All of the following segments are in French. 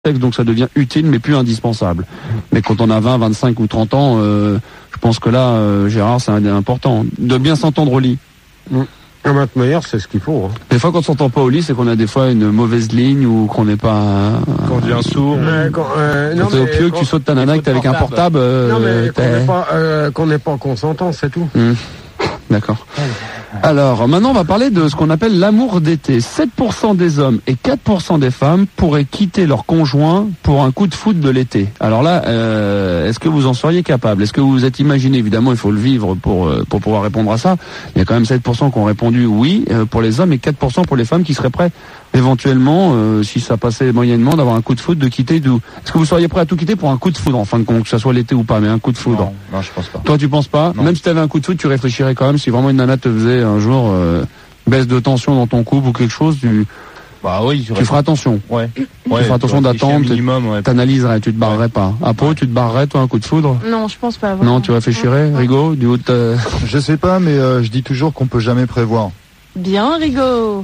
donc ça devient utile mais plus indispensable. Mais quand on a 20, 25 ou 30 ans, je pense que là, Gérard, c'est important de bien s'entendre au lit. À ma manière, c'est ce qu'il faut. Hein. Des fois, quand on s'entend pas au lit, c'est qu'on a des fois une mauvaise ligne ou qu'on n'est pas... Qu'on devient sourd. Quand t'es au pieu, que tu sautes ta nana, que t'es avec un portable... non, mais qu'on n'est pas consentant, c'est tout. D'accord. Alors, maintenant, on va parler de ce qu'on appelle l'amour d'été. 7% des hommes et 4% des femmes pourraient quitter leur conjoint pour un coup de foudre de l'été. Alors là, est-ce que vous en seriez capable? Est-ce que vous vous êtes imaginé? Évidemment, il faut le vivre pour pouvoir répondre à ça. Il y a quand même 7% qui ont répondu oui pour les hommes et 4% pour les femmes qui seraient prêts éventuellement, si ça passait moyennement, d'avoir un coup de foudre, de quitter d'où. Est-ce que vous seriez prêt à tout quitter pour un coup de foudre, en fin de compte, que ça soit l'été ou pas, mais un coup de foudre? Non, je pense pas. Toi, tu penses pas? Non. Même si tu avais un coup de foudre, tu réfléchirais quand même, si vraiment une nana te faisait un jour baisse de tension dans ton couple ou quelque chose, tu feras attention. Ouais. Tu feras attention d'attendre, t'analyserais, tu te barrerais pas. Apo, tu te barrerais, toi, un coup de foudre? Non, je pense pas. Vraiment. Non, tu réfléchirais, Rigo, du haut de... Je sais pas, mais je dis toujours qu'on peut jamais prévoir. Bien, Rigo.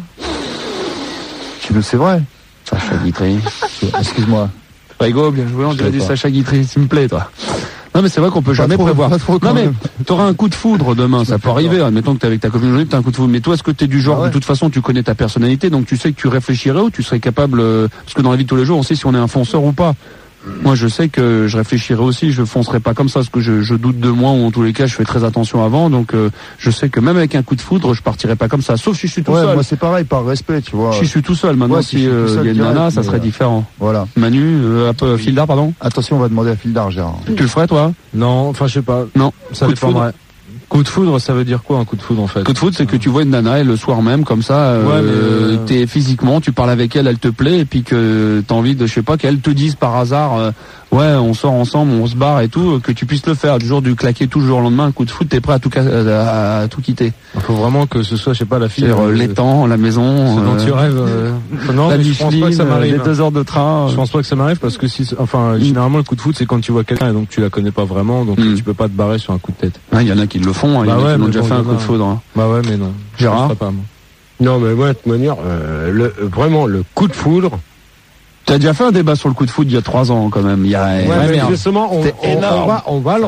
C'est vrai. Sacha Guitry. Excuse-moi. Rigo, bien joué, on dirait du Sacha Guitry, tu me plais, toi. Non, mais c'est vrai qu'on peut jamais prévoir. Non, mais t'auras un coup de foudre demain, ça peut arriver. Admettons que t'es avec ta copine aujourd'hui, t'as un coup de foudre. Mais toi, est-ce que t'es du genre, de toute façon, tu connais ta personnalité, donc tu sais que tu réfléchirais ou tu serais capable, parce que dans la vie de tous les jours, on sait si on est un fonceur ou pas. Moi, je sais que je réfléchirais aussi, je foncerais pas comme ça, parce que je doute de moi, ou en tous les cas, je fais très attention avant, donc je sais que même avec un coup de foudre, je partirais pas comme ça, sauf si je suis tout seul. Moi, c'est pareil, par respect, tu vois. Si je suis tout seul, maintenant, si y a une nana, ça serait différent. Voilà. Manu, Fildar, pardon. Attention, on va demander à Fildar, Gérard. Tu le ferais, toi? Non, enfin, je sais pas. Non. Ça dépendrait. Coup de foudre, ça veut dire quoi un coup de foudre en fait? Coup de foudre, c'est que tu vois une nana et le soir même, comme ça, t'es physiquement, tu parles avec elle, elle te plaît, et puis que t'as envie de, je sais pas, qu'elle te dise par hasard, ouais, on sort ensemble, on se barre et tout, que tu puisses le faire, du jour du claquer tout le jour au lendemain, un coup de foudre, t'es prêt à tout quitter. Il faut vraiment que ce soit, je sais pas, la fille. L'étang, la maison. Ce dont tu rêves. Non, la je pense pas que ça m'arrive. Les 2 heures de train. Je pense pas que ça m'arrive parce que généralement le coup de foudre c'est quand tu vois quelqu'un et donc tu la connais pas vraiment, donc tu peux pas te barrer sur un coup de tête. Il y en a qui le font, il y en a qui ont déjà fait un coup de foudre. Bah ouais, mais non. Gérard? Non, mais moi, de toute manière, vraiment, le coup de foudre. T'as déjà fait un débat sur le coup de foudre il y a 3 ans, quand même. Mais justement, on va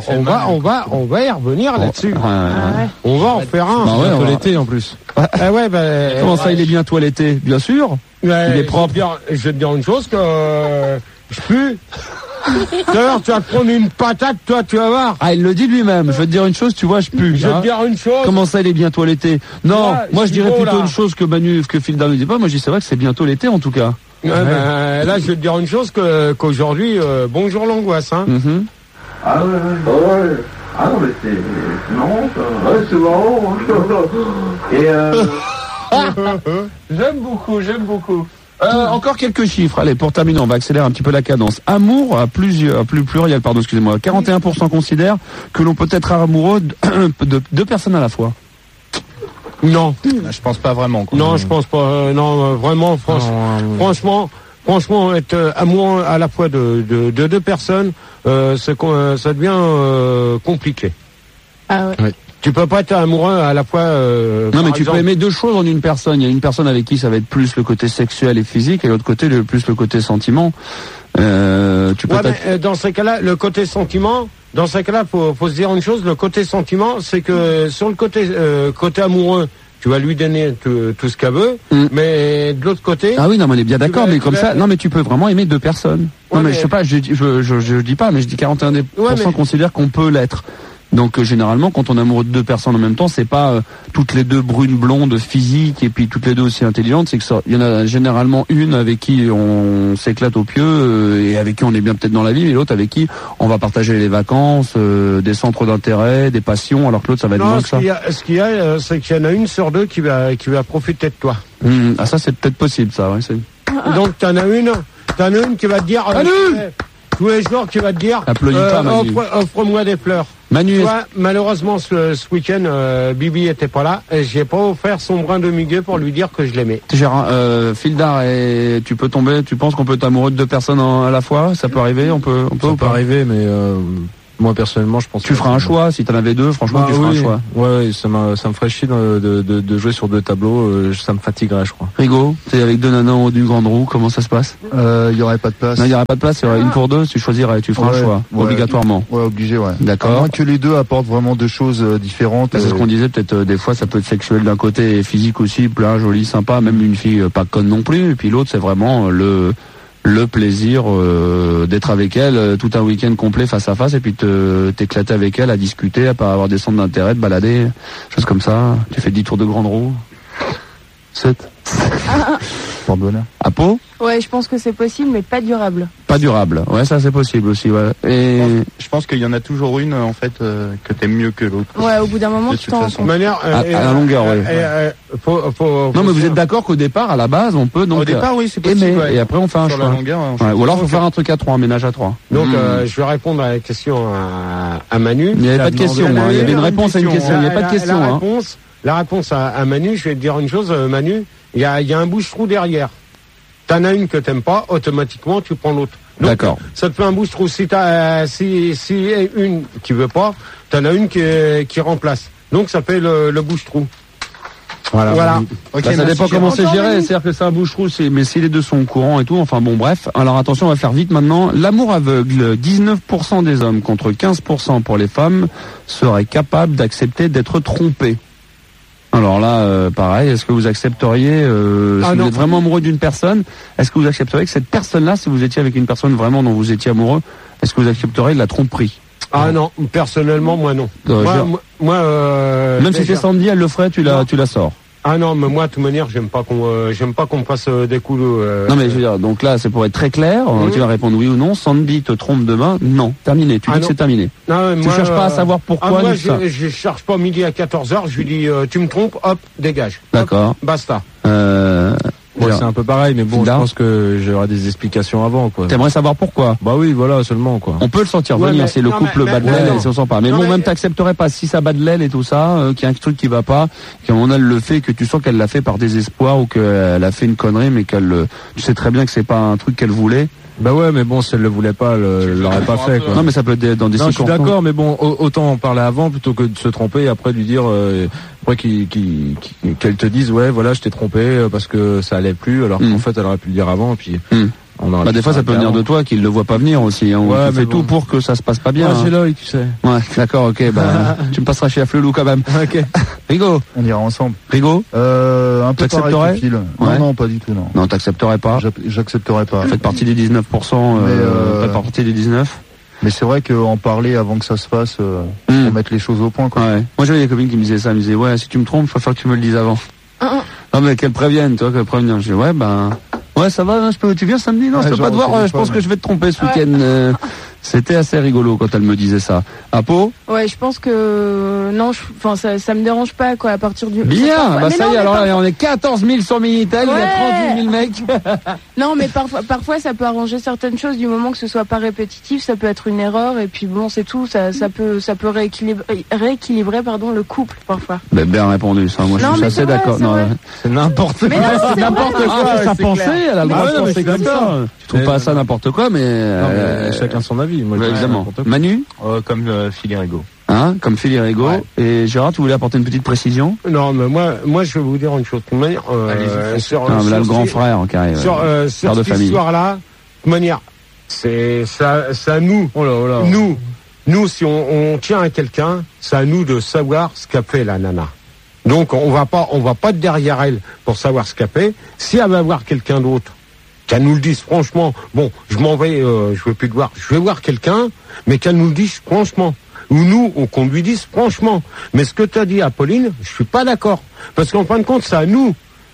y revenir là-dessus. On va en faire un. Bientôt l'été, en plus. Comment ça, il est bien toiletté? Bien sûr. Il est propre. Je vais te dire une chose que, je pue. D'ailleurs, tu vas te prendre une patate, toi, tu vas voir. Ah, il le dit lui-même. Je vais te dire une chose, tu vois, je pue. Je vais te dire une chose. Comment ça, il est bientôt l'été? Non, moi, je dirais plutôt une chose que Manu, que Fildar ne dit pas. Moi, je dis, c'est vrai que c'est bientôt l'été, en tout cas. Là, je vais te dire une chose qu'aujourd'hui, bonjour l'angoisse, hein. Ah ouais. Ah non, mais c'est marrant, ça. Ouais, c'est marrant. Et j'aime beaucoup. Encore quelques chiffres. Allez, pour terminer, on va accélérer un petit peu la cadence. Amour à pluriel, pardon, excusez-moi. 41% considèrent que l'on peut être amoureux de 2 personnes à la fois. Non. Je pense pas vraiment. Quoi. Non, je pense pas. Non, vraiment, franchement, être amoureux à la fois de 2 personnes, ça devient compliqué. Ah ouais. Oui. Tu peux pas être amoureux à la fois. Non, mais tu peux aimer 2 choses en une personne. Il y a une personne avec qui ça va être plus le côté sexuel et physique, et l'autre côté plus le côté sentiment. Tu peux dans ces cas-là, le côté sentiment. Dans ces cas-là, faut se dire une chose. Le côté sentiment, c'est que sur le côté amoureux, tu vas lui donner tout ce qu'elle veut, mais de l'autre côté. Ah oui, non, mais on est bien d'accord, mais comme ça, non, mais tu peux vraiment aimer 2 personnes. Non, mais je sais pas, je dis pas, mais je dis 41% considèrent qu'on peut l'être. Donc généralement, quand on est amoureux de 2 personnes en même temps, c'est pas toutes les 2 brunes blondes physiques et puis toutes les 2 aussi intelligentes. C'est que il y en a généralement une avec qui on s'éclate au pieu et avec qui on est bien peut-être dans la vie, et l'autre avec qui on va partager les vacances, des centres d'intérêt, des passions, alors que l'autre ça va être moins que ça. Ce qu'il y a, c'est qu'il y en a une sur 2 qui va profiter de toi. Ah, ça c'est peut-être possible, ça. Ouais, donc t'en as une qui va te dire. Tous les jours, qui va te dire. Offre-moi des fleurs. Manu, malheureusement, ce week-end, Bibi était pas là. Et j'ai pas offert son brin de muguet pour lui dire que je l'aimais. Gérard, Fildar, et tu penses qu'on peut être amoureux de 2 personnes à la fois? Ça peut arriver? Ça peut arriver, mais Moi personnellement, je pense. Tu feras un choix si t'en avais deux. Franchement, tu feras un choix. Ouais, ça me ferait chier de jouer sur deux tableaux. Ça me fatiguerait, je crois. Rigo, t'es avec deux nanas en haut d'une grande roue. Comment ça se passe? Il y aurait pas de place. Non, il y aurait pas de place. Il y aurait une pour deux. Tu choisirais, tu feras un choix obligatoirement. Ouais, obligé, ouais. D'accord. À moins que les deux apportent vraiment deux choses différentes. C'est ce qu'on disait. Peut-être des fois, ça peut être sexuel d'un côté et physique aussi, plein, joli, sympa. Même une fille pas conne non plus. Et puis l'autre, c'est vraiment le plaisir d'être avec elle tout un week-end complet face à face et puis t'éclater avec elle, à discuter, à pas avoir des centres d'intérêt, de balader, choses comme ça. Tu fais 10 tours de grande roue. 7. Pour bonheur. À Pau? Ouais, je pense que c'est possible, mais pas durable. Pas durable. Ouais, ça c'est possible aussi. Ouais. Et je pense qu'il y en a toujours une en fait que t'aimes mieux que l'autre. Ouais, au bout d'un moment, tu t'en rends compte. À la longueur, ouais. Non, mais vous êtes d'accord qu'au départ, à la base, on peut donc. Au départ, oui, c'est possible. Aimer, et après, on fait un choix. La longueur, ou alors, faut faire un truc à 3, un ménage à 3. Donc, je vais répondre à la question à Manu. Il n'y avait pas de question. Il y avait une réponse à une question. Il n'y avait pas de question. La réponse à Manu, je vais te dire une chose, Manu. Il y a un bouche-trou derrière. T'en as une que t'aimes pas, automatiquement tu prends l'autre. D'accord. Ça te fait un bouche-trou. Si une qui veut pas, t'en as une qui remplace. Donc ça fait le bouche-trou. Voilà. Okay, ça dépend comment c'est géré. C'est-à-dire que c'est un bouche-trou, mais si les deux sont au courant et tout, enfin bon, bref. Alors attention, on va faire vite maintenant. L'amour aveugle, 19% des hommes contre 15% pour les femmes seraient capables d'accepter d'être trompés. Alors là, pareil, est-ce que vous accepteriez, si vous êtes vraiment amoureux d'une personne, est-ce que vous accepteriez que cette personne-là, si vous étiez avec une personne vraiment dont vous étiez amoureux, est-ce que vous accepteriez de la tromperie? Ah non, personnellement, moi non. Même si c'est Sandy, elle le ferait, tu la sors. Ah non, mais moi, de toute manière, j'aime pas qu'on me fasse des coups de... Non, mais je veux dire, donc là, c'est pour être très clair, tu vas répondre oui ou non. Sandy te trompe demain, non, terminé, tu dis que c'est terminé. Non, tu cherches pas à savoir pourquoi. Moi, je cherche pas midi à 14h, je lui dis, tu me trompes, hop, dégage. D'accord. Basta. Ouais, c'est un peu pareil, mais bon, je pense que j'aurai des explications avant, quoi. T'aimerais savoir pourquoi? Bah oui, voilà, seulement, quoi. On peut le sentir venir, c'est le couple bat de l'aile et si on sent pas. Mais bon, même t'accepterais pas si ça bat de l'aile et tout ça, qu'il y a un truc qui va pas, qu'à un moment elle le fait, que tu sens qu'elle l'a fait par désespoir ou qu'elle a fait une connerie, mais tu sais très bien que c'est pas un truc qu'elle voulait. Bah ouais, mais bon, si elle le voulait pas, elle l'aurait pas fait, quoi. Non, mais ça peut être dans des circonstances. Je suis d'accord, mais bon, autant en parler avant plutôt que de se tromper et après lui dire, après qu'elle te dise, ouais, voilà, je t'ai trompé parce que ça allait plus, alors qu'en fait, elle aurait pu le dire avant, et puis. Des fois, ça peut venir de toi, qu'il le voit pas venir aussi. Hein, ouais, tu fais tout pour que ça se passe pas bien. Ouais, c'est l'œil, tu sais. Ouais, d'accord, ok, tu me passeras chez Afflelou quand même. Ok. Rigo. On ira ensemble. Rigo. Un peu pareil que Phil. Ouais. Non, pas du tout, non. Non, t'accepterais pas. J'accepterais pas. Faites partie des 19%, pas partie des 19. Mais c'est vrai qu'en parler avant que ça se fasse, pour mettre les choses au point, quoi. Ouais. Moi, j'avais des copines qui me disaient ça, elles me disaient, ouais, si tu me trompes, il faut faire que tu me le dises avant. Non, mais qu'elles préviennent, toi, qu'elles préviennent. Je dis, ouais, ça va, hein, tu viens samedi? Non, je peux pas te voir, je pense que je vais te tromper ce week-end. C'était assez rigolo quand elle me disait ça. À Pau? Ouais, je pense que non, ça me dérange pas quoi à partir du. Bien, ça y est. Alors là, on est 14 000 sur Minitel, il y a 38 000 mecs. Non, mais parfois ça peut arranger certaines choses du moment que ce soit pas répétitif. Ça peut être une erreur et puis bon, c'est tout. Ça peut rééquilibrer le couple parfois. Bien répondu ça. Moi, je suis assez d'accord. Non, c'est n'importe quoi. C'est n'importe quoi. Sa pensée, elle a le droit de penser comme ça. Je trouve pas ça n'importe quoi, mais chacun son avis. Moi, évidemment. Manu? Comme Phil et Rigo. Hein, comme Phil et Rigo. Ouais. Et Gérard, tu voulais apporter une petite précision? Non, mais moi, je vais vous dire une chose. De toute manière, le grand frère qui arrive. Sur cette histoire-là, de toute manière, c'est à nous. Oh là. Nous, si on tient à quelqu'un, c'est à nous de savoir ce qu'a fait la nana. Donc, on va pas derrière elle pour savoir ce qu'a fait. Si elle va voir quelqu'un d'autre, qu'elle nous le dise franchement, bon, je m'en vais, je veux plus te voir, je vais voir quelqu'un, mais qu'elle nous le dise franchement. Ou nous, qu'on lui dise franchement. Mais ce que tu as dit à Pauline, je suis pas d'accord. Parce qu'en fin de compte, c'est à nous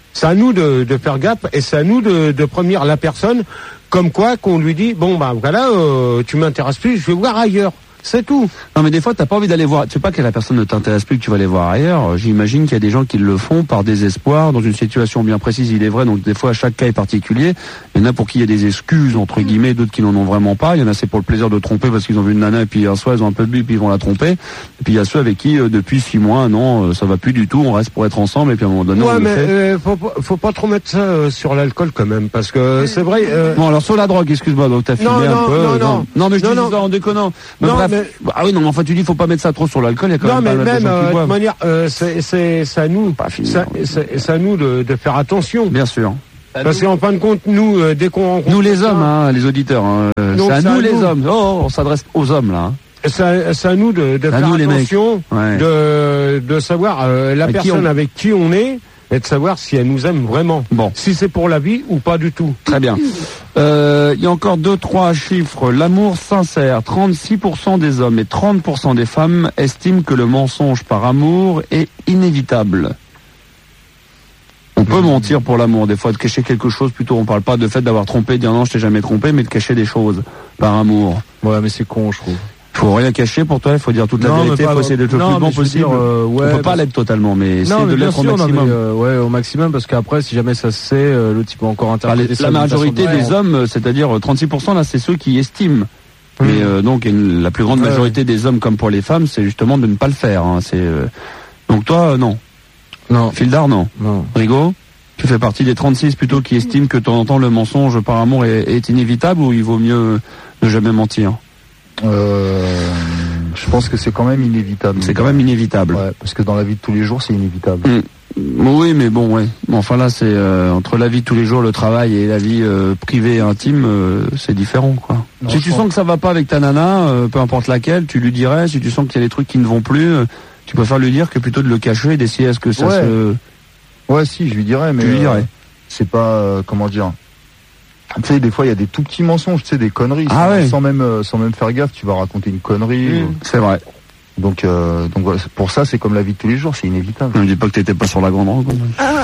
de faire gaffe, et c'est à nous de prévenir la personne, comme quoi qu'on lui dit, bon, voilà, tu m'intéresses plus, je vais voir ailleurs. C'est tout. Non, mais des fois, t'as pas envie d'aller voir. Tu sais pas que la personne ne t'intéresse plus, que tu vas aller voir ailleurs. J'imagine qu'il y a des gens qui le font par désespoir, dans une situation bien précise, il est vrai. Donc, des fois, chaque cas est particulier. Il y en a pour qui il y a des excuses, entre guillemets, d'autres qui n'en ont vraiment pas. Il y en a, c'est pour le plaisir de tromper parce qu'ils ont vu une nana et puis un soir, ils ont un peu bu et puis ils vont la tromper. Et puis, il y a ceux avec qui, depuis 6 mois, non, ça va plus du tout, on reste pour être ensemble et puis à un moment donné, on le fait. Faut pas trop mettre ça sur l'alcool quand même, parce que c'est vrai. Bon, alors sur la drogue, excuse-moi, donc t'as filmé un peu. Non, mais je dis ça en déconnant. Mais bref, Ah oui, non, enfin, tu dis, faut pas mettre ça trop sur l'alcool, il y a quand même pas mal de gens qui boivent. De manière, c'est à nous, c'est à nous de faire attention. Bien sûr. Parce qu'en fin de compte, nous, dès qu'on rencontre... Nous les hommes, les auditeurs, c'est à nous les hommes. Oh, on s'adresse aux hommes, là. C'est à nous de faire attention, de savoir la personne avec qui on est, et de savoir si elle nous aime vraiment. Bon. Si c'est pour la vie ou pas du tout. Très bien. Il y a encore 2-3 chiffres. L'amour sincère, 36% des hommes et 30% des femmes estiment que le mensonge par amour est inévitable. On peut mentir pour l'amour, des fois, de cacher quelque chose, plutôt on parle pas de fait d'avoir trompé, de dire non, je t'ai jamais trompé, mais de cacher des choses par amour. Ouais, mais c'est con, je trouve. Faut rien cacher pour toi, il faut dire toute la vérité, il faut essayer d'être le plus bon possible. On peut pas l'être totalement, mais essayer de l'être au maximum. Au maximum, parce qu'après, si jamais ça se sait, l'autre il peut encore interpréter. La majorité des hommes, c'est-à-dire 36%, là, c'est ceux qui estiment. Mais donc, la plus grande majorité des hommes, comme pour les femmes, c'est justement de ne pas le faire. Hein. Donc toi, non. Non. Fildar, non. Rigaud, tu fais partie des 36 plutôt qui estiment que de temps en temps le mensonge par amour est inévitable, ou il vaut mieux ne jamais mentir? Je pense que c'est quand même inévitable. C'est quand même inévitable. Ouais, parce que dans la vie de tous les jours, c'est inévitable. Oui, mais bon, ouais. Bon, enfin là, c'est entre la vie de tous les jours, le travail, et la vie privée et intime, c'est différent, quoi. Non, si tu sens que ça va pas avec ta nana, peu importe laquelle, tu lui dirais. Si tu sens qu'il y a des trucs qui ne vont plus, tu préfères lui dire que plutôt de le cacher et d'essayer à ce que ça se... Ouais, si, je lui dirais, mais... Tu lui dirais. C'est pas... comment dire... Tu sais, des fois, il y a des tout petits mensonges, tu sais, des conneries. Sans même faire gaffe, tu vas raconter une connerie. C'est vrai. Donc voilà, pour ça, c'est comme la vie de tous les jours, c'est inévitable. Ne dis pas que t'étais pas sur la grande route.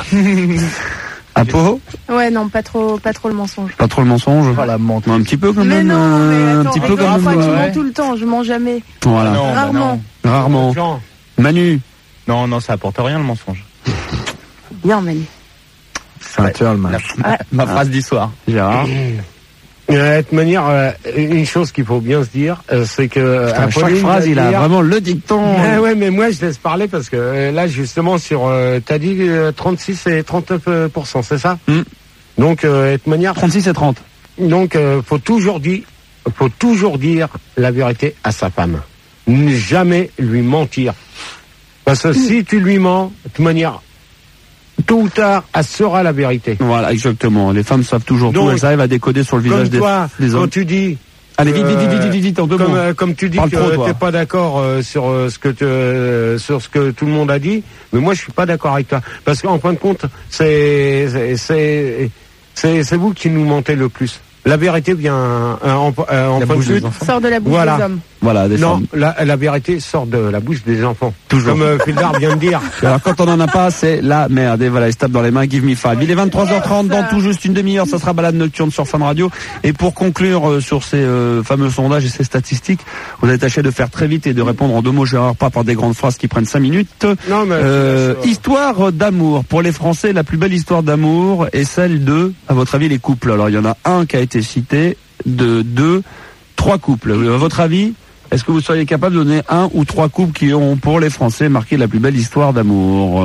Apo? Ouais, non, pas trop le mensonge. Pas trop le mensonge? Pas la mentir. Un petit peu quand même. Mais non, mais attends, un petit peu quand même. Tu mens tout le temps, je mens jamais. Voilà. Rarement. Rarement. Manu? Non, ça apporte rien le mensonge. Bien, Manu. C'est un turn, ma phrase du soir. Gérard? De toute manière, une chose qu'il faut bien se dire, c'est que... chaque phrase, il a vraiment le dicton. Ouais, mais moi, je laisse parler parce que là, justement, t'as dit 36 et 39%, c'est ça? Donc, de toute manière... 36 et 30. Donc, faut toujours dire la vérité à sa femme. Ne jamais lui mentir. Parce que si tu lui mens, de toute manière... tôt ou tard, elle saura la vérité. Voilà, exactement. Les femmes savent toujours tout, elles arrivent à décoder sur le visage des hommes. Quand tu dis... Allez, vite, en deux mots. Comme tu dis que t'es pas d'accord sur ce que tout le monde a dit, mais moi je suis pas d'accord avec toi. Parce qu'en fin de compte, c'est vous qui nous mentez le plus. La vérité vient en fin de suite. Sort de la bouche des hommes. Voilà, des femmes. La vérité sort de la bouche des enfants. Toujours. Comme Fildar vient de dire. Alors quand on en a pas, c'est la merde. Et voilà, il se tape dans les mains, give me five. Il est 23h30, dans tout juste une demi-heure, ça sera balade nocturne sur Fun Radio. Et pour conclure sur ces fameux sondages et ces statistiques, vous allez tâcher de faire très vite et de répondre en deux mots, Gérard, pas par des grandes phrases qui prennent 5 minutes. Non, mais histoire d'amour. Pour les Français, la plus belle histoire d'amour est celle de, à votre avis, les couples. Alors il y en a un qui a été cité, de 2, 3 couples. À votre avis, est-ce que vous seriez capable de donner 1 ou 3 couples qui ont, pour les Français, marqué la plus belle histoire d'amour?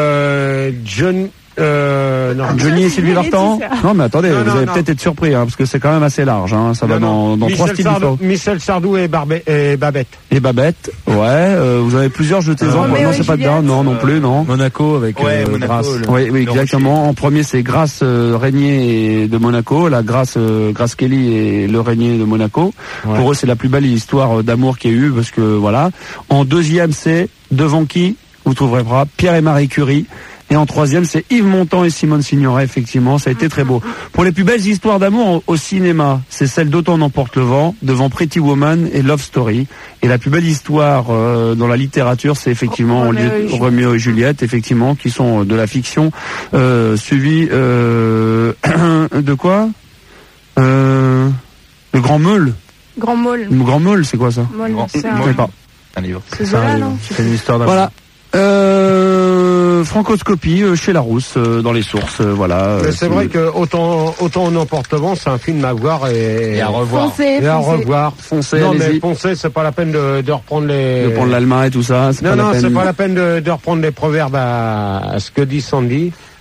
Johnny et Sylvie Vartan? Non, mais attendez, vous allez peut-être être surpris, parce que c'est quand même assez large, ça va dans 3 styles différents. Michel Sardou et Babette. Et Babette, ouais, vous avez plusieurs jetez-en. Non, c'est pas dedans, non plus, non. Monaco avec Grace. Oui, exactement. En premier, c'est Grace Régnier de Monaco, la Grace Kelly et le Régnier de Monaco. Ouais. Pour eux, c'est la plus belle histoire d'amour qu'il y a eu, parce que voilà. En deuxième, c'est devant qui? Vous trouverez pas Pierre et Marie Curie. Et en troisième, c'est Yves Montand et Simone Signoret, effectivement, ça a été très beau. Pour les plus belles histoires d'amour au cinéma, c'est celle d'Autant n'emporte le vent, devant Pretty Woman et Love Story. Et la plus belle histoire dans la littérature, c'est effectivement Roméo et Juliette, effectivement, qui sont de la fiction, suivi de quoi? Le Grand Meule. Grand Meule. Le Grand Meule, c'est quoi ça? Meule, je sais pas. Un livre. C'est ça, non? C'est une histoire d'amour. Voilà. Francoscopie chez Larousse dans les sources, voilà. C'est vrai que autant on emporte le vent, c'est un film à voir et à revoir. Foncez, non, allez-y. mais foncez, c'est pas la peine de reprendre les. De prendre l'Allemagne et tout ça. Non, c'est pas la peine de reprendre les proverbes à ce que dit Sandy.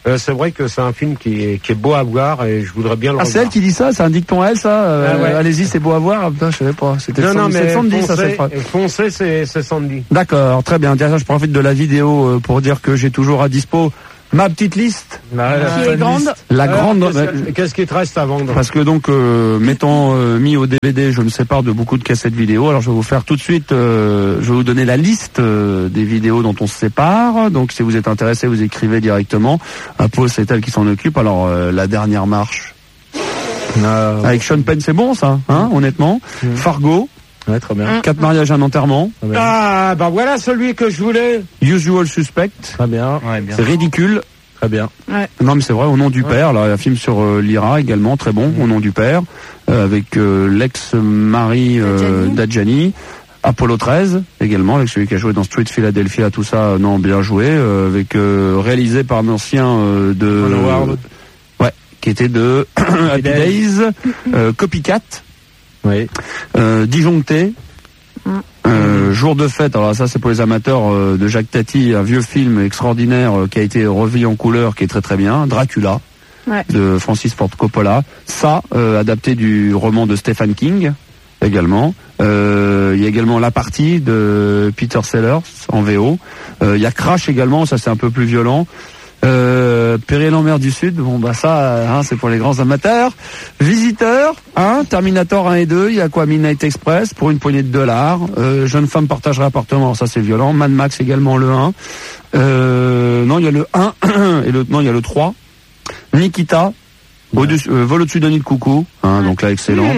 c'est vrai que c'est un film qui est beau à voir et je voudrais bien le revoir. C'est elle qui dit ça, c'est un dicton à elle, ça. Ouais. Allez-y, c'est beau à voir. Putain, je savais pas. C'était Sandy, ça, cette phrase. Foncez, c'est Sandy. D'accord, très bien. Tiens, je profite de la vidéo pour dire que j'ai toujours à dispo ma petite liste. Qui est grande. La grande. Qu'est-ce qui te reste à vendre? Parce que donc, m'étant mis au DVD, je me sépare de beaucoup de cassettes vidéo. Alors je vais vous faire tout de suite, je vais vous donner la liste des vidéos dont on se sépare. Donc si vous êtes intéressé, vous écrivez directement. Apo, c'est elle qui s'en occupe. Alors La Dernière Marche. Avec Sean Penn, c'est bon ça, hein, honnêtement. Fargo. Ouais, très bien. 4 mariages, un enterrement. Ah, bah voilà celui que je voulais. Usual Suspect. Très bien. Ouais, bien. C'est Ridicule. Très bien. Ouais. Non mais c'est vrai, Au nom du père, là, un film sur l'IRA également, très bon, Au nom du père, avec l'ex-mari d'Adjani. Apollo 13 également, avec celui qui a joué dans Street Philadelphia, tout ça, non, bien joué, avec réalisé par un ancien de... Ouais, qui était de Happy Days, Copycat. Oui. Disjoncté. Jour de fête, alors ça c'est pour les amateurs de Jacques Tati, un vieux film extraordinaire qui a été revu en couleur, qui est très très bien, Dracula, de Francis Ford Coppola, ça, adapté du roman de Stephen King, également. Il y a également La Partie de Peter Sellers, en VO. Il y a Crash également, ça c'est un peu plus violent. Péril en mer du Sud, bon bah ça, c'est pour les grands amateurs. Visiteur, Terminator 1 et 2, il y a quoi, Midnight Express pour une poignée de $. Jeune femme partagerait appartement, ça c'est violent. Mad Max également le 1. Non, il y a le 1 et il y a le 3. Nikita, Vol au-dessus d'un nid de coucou, donc là excellent.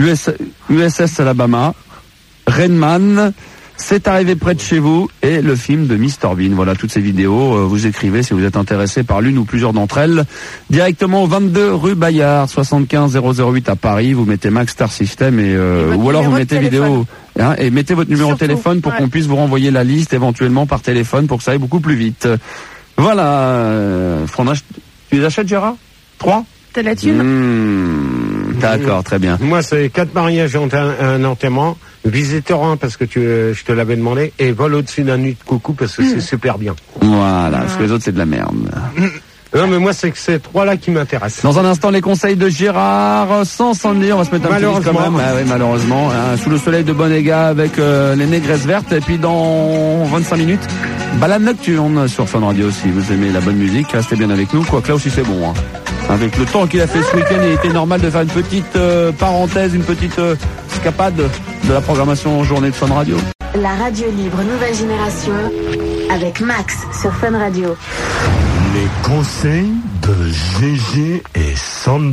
USS Alabama, Rainman. C'est arrivé près de chez vous et le film de Mr Bean. Voilà, toutes ces vidéos, vous écrivez si vous êtes intéressé par l'une ou plusieurs d'entre elles. Directement au 22 rue Bayard, 75 008 à Paris. Vous mettez Max Star System ou alors vous mettez vidéo et mettez votre numéro de téléphone pour qu'on puisse vous renvoyer la liste éventuellement par téléphone pour que ça aille beaucoup plus vite. Voilà. Tu les achètes, Gérard? 3? T'as la thune? D'accord, très bien. Moi, c'est 4 mariages et un enterrement. Visiteur 1 parce que je te l'avais demandé, et Vol au-dessus d'un nid de coucou parce que c'est super bien. Voilà, parce que les autres c'est de la merde. Non mais moi c'est que ces 3-là qui m'intéressent. Dans un instant les conseils de Gérard, sans Sandy, on va se mettre un petit disque quand même. Oui, malheureusement, sous le soleil de Bonega avec les négresses vertes, et puis dans 25 minutes, balade nocturne sur Fun Radio. Si vous aimez la bonne musique, restez bien avec nous, quoique là aussi c'est bon. Avec le temps qu'il a fait ce week-end, il était normal de faire une petite parenthèse, une petite escapade de la programmation journée de Fun Radio. La radio libre nouvelle génération avec Max sur Fun Radio. Les conseils de Gégé et Sandy.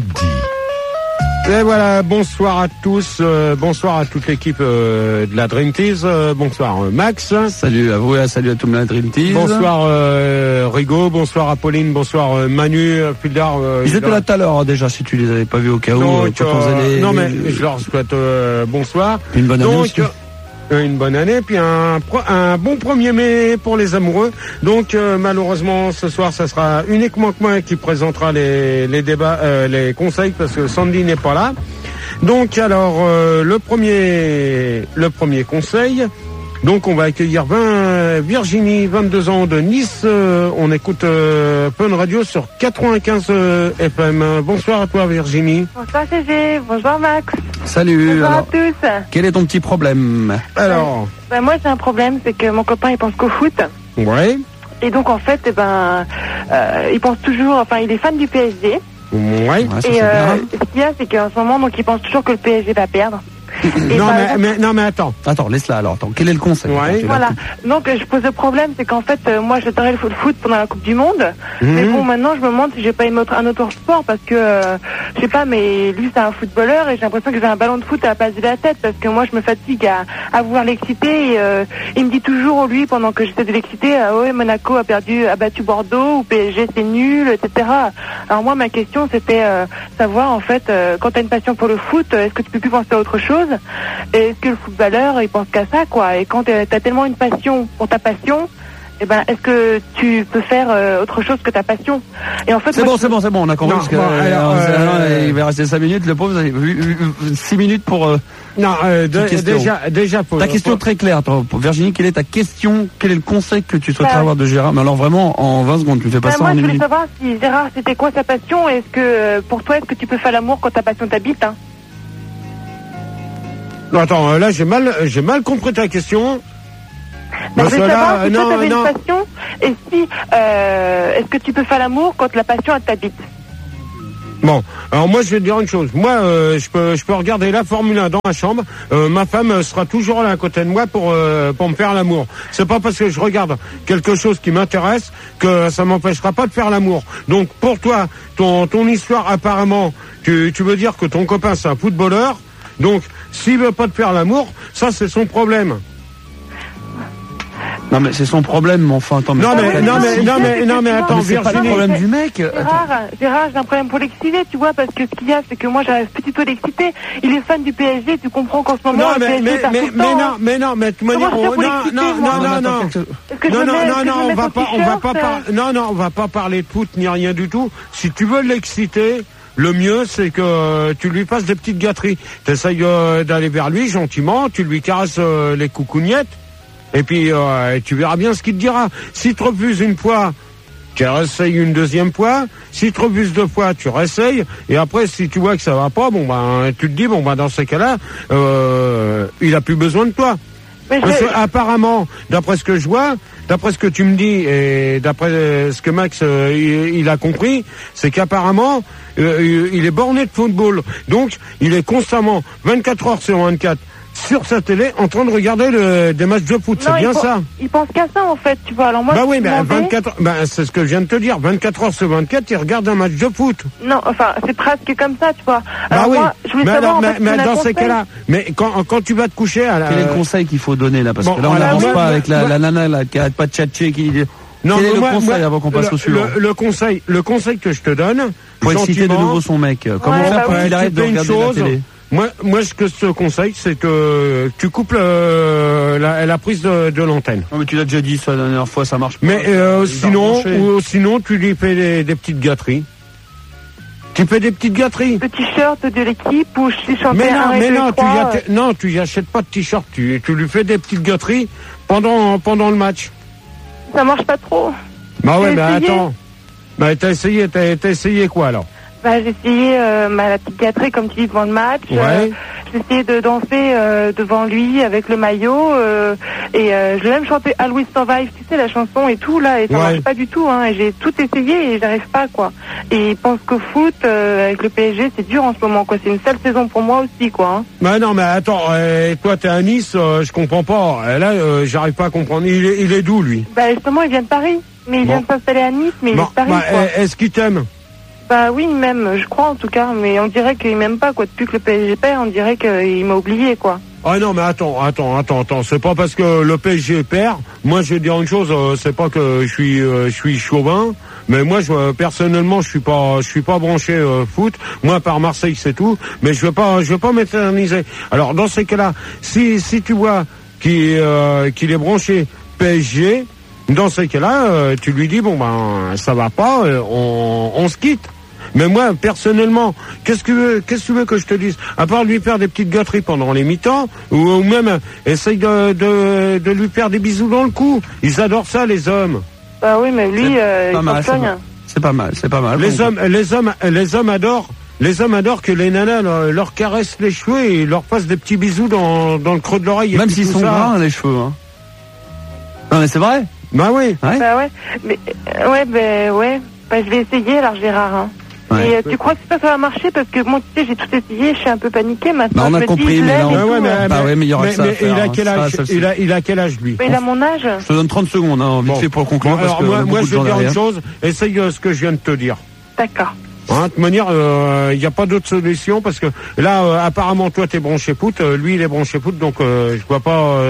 Et voilà, bonsoir à tous, bonsoir à toute l'équipe de la Dream Tease, bonsoir Max. Salut à vous et salut à toute la Dream Tease. Bonsoir Rigaud, bonsoir Apolline, bonsoir Manu, Puldar. Ils étaient là tout à l'heure déjà, si tu les avais pas vus au cas où. Non mais je leur souhaite bonsoir. Une bonne année aussi. Une bonne année, puis un bon 1er mai pour les amoureux. Donc malheureusement ce soir ça sera uniquement que moi qui présentera les débats, les conseils, parce que Sandy n'est pas là. Donc alors le premier conseil. Donc on va accueillir Virginie, 22 ans de Nice. On écoute Fun Radio sur 95 FM. Bonsoir à toi Virginie. Bonsoir Gégé, bonjour Max. Salut. Bonsoir à tous. Quel est ton petit problème? Alors moi j'ai un problème, c'est que mon copain il pense qu'au foot. Ouais. Et donc en fait il pense toujours, il est fan du PSG. Ouais. Et ce qu'il y a, c'est qu'en ce moment, donc il pense toujours que le PSG va perdre. Non mais attends. Attends, laisse-la alors. Attends, quel est le conseil? Voilà. Donc je pose le problème, c'est qu'en fait moi j'adorais le foot pendant la Coupe du Monde. Mais bon, maintenant je me demande si j'ai pas aimé un autre sport, parce que je sais pas, mais lui c'est un footballeur et j'ai l'impression que j'ai un ballon de foot à la place de la tête, parce que moi je me fatigue à vouloir l'exciter, et il me dit toujours, lui, pendant que j'essaie de l'exciter, ouais, Monaco a battu Bordeaux, ou PSG c'est nul, etc. Alors moi ma question c'était savoir en fait, quand t'as une passion pour le foot, est-ce que tu peux plus penser à autre chose? Et est-ce que le footballeur il pense qu'à ça, quoi? Et quand t'as tellement une passion pour ta passion, est-ce que tu peux faire autre chose que ta passion? Et en fait, c'est bon, on a compris. Parce que, il va rester 5 minutes, le pauvre, vous avez eu 6 minutes pour... déjà pour... Ta question très claire, Virginie, quelle est ta question? Quel est le conseil que tu souhaiterais avoir de Gérard? Mais alors vraiment, en 20 secondes, tu ne fais pas ça en 1 minute. Moi, je voulais savoir si Gérard, c'était quoi sa passion? Est-ce que, pour toi, est-ce que tu peux faire l'amour quand ta passion t'habite, hein? Non, attends, là, j'ai mal compris ta question. Je voulais savoir si toi, t'avais une passion, et si, est-ce que tu peux faire l'amour quand la passion, elle t'habite? Bon, alors moi je vais te dire une chose. Moi, je peux regarder la Formule 1 dans ma chambre. Ma femme sera toujours là à côté de moi pour me faire l'amour. C'est pas parce que je regarde quelque chose qui m'intéresse que ça m'empêchera pas de faire l'amour. Donc pour toi, ton histoire apparemment, tu veux dire que ton copain c'est un footballeur. Donc s'il veut pas te faire l'amour, ça c'est son problème. Non mais c'est son problème, mon enfant. Attends, non mais attends, c'est pas le problème du mec. Gérard, j'ai un problème pour l'exciter, tu vois, parce que ce qu'il y a, c'est que moi j'arrive petit peu l'exciter. Il est fan du PSG, tu comprends qu'en ce moment. Non mais de toute manière, on va pas parler de foot ni rien du tout. Si tu veux l'exciter, le mieux, c'est que tu lui fasses des petites gâteries. T'essayes d'aller vers lui gentiment, tu lui caresses les coucougnettes. Et puis, tu verras bien ce qu'il te dira. Si tu refuses une fois, tu réessayes une deuxième fois. Si tu refuses 2 fois, tu réessayes. Et après, si tu vois que ça va pas, tu te dis, dans ces cas-là, il a plus besoin de toi. Parce que, apparemment, d'après ce que je vois, d'après ce que tu me dis, et d'après ce que Max, il a compris, c'est qu'apparemment, il est borné de football. Donc, il est constamment, 24 heures sur 24, sur sa télé en train de regarder des matchs de foot, c'est bien ça. Il pense qu'à ça en fait, tu vois. Alors moi, c'est ce que je viens de te dire, 24 heures sur 24, il regarde un match de foot. Non, enfin, c'est presque comme ça, tu vois. Alors moi, je voulais savoir mais dans ces cas-là, mais quand tu vas te coucher à la... Quel est le conseil qu'il faut donner là? Parce que là, on n'avance pas avec la nana là, qui arrête pas de tchatcher, qui dit... Non, quel est le conseil avant qu'on passe au suivant? Le conseil que je te donne... Pour exciter de nouveau son mec. Comment faire pour qu'il arrête de regarder la télé? Moi, ce que je te conseille, c'est que tu coupes la prise de l'antenne. Non, mais tu l'as déjà dit ça la dernière fois, ça marche pas. Mais sinon, tu lui fais des petites gâteries. Tu fais des petites gâteries. Le t-shirt de l'équipe ou je chantais tu y achètes pas de t-shirt. Tu lui fais des petites gâteries pendant le match. Ça marche pas trop. Bah ouais, mais attends. Bah t'as essayé quoi alors? J'ai essayé la petite gâterie comme tu dis devant le match. Ouais. J'ai essayé de danser devant lui avec le maillot et je l'ai même chanté Always Survive, tu sais la chanson et tout là et ça marche pas du tout hein. Et j'ai tout essayé et j'arrive pas quoi. Et il pense qu'au foot avec le PSG c'est dur en ce moment quoi. C'est une sale saison pour moi aussi quoi. Hein. Bah non mais attends, toi t'es à Nice, je comprends pas. Là j'arrive pas à comprendre. Il est d'où lui? Bah justement il vient de Paris, mais il vient de s'installer à Nice, mais il est de Paris quoi. Est-ce qu'il t'aime? Bah oui, il m'aime, je crois en tout cas, mais on dirait qu'il m'aime pas quoi. Depuis que le PSG perd, on dirait qu'il m'a oublié quoi. Ah non mais attends, c'est pas parce que le PSG perd. Moi je vais dire une chose, c'est pas que je suis chauvin, mais moi personnellement je suis pas branché foot. Moi par Marseille c'est tout, mais je veux pas m'éterniser. Alors dans ces cas-là, si tu vois qu'il est branché PSG, dans ces cas-là, tu lui dis ça va pas, on se quitte. Mais moi, personnellement, qu'est-ce que tu veux que je te dise? À part lui faire des petites gâteries pendant les mi-temps, ou même essaye de lui faire des bisous dans le cou. Ils adorent ça, les hommes. Bah oui, mais lui, il soigne. C'est pas mal. Les hommes adorent que les nanas leur caressent les cheveux et leur fassent des petits bisous dans le creux de l'oreille. Même s'ils sont gras, les cheveux. Hein. Non mais c'est vrai. Bah oui. Ouais. Bah ouais. Mais Bah je vais essayer alors Gérard. Hein. Ouais. Et tu crois que ça va marcher parce que moi tu sais j'ai tout essayé, je suis un peu paniqué maintenant. Bah on a compris, mais non. Mais il y aura que ça à faire. Il a quel âge? Il a quel âge lui? Il a mon âge. Je te donne 30 secondes, vite fait pour conclure. Bon, alors moi je vais dire une chose. Essaye ce que je viens de te dire. D'accord. De toute manière, il n'y a pas d'autre solution parce que là, apparemment, toi, t'es branché foot, lui, il est branché foot, donc je vois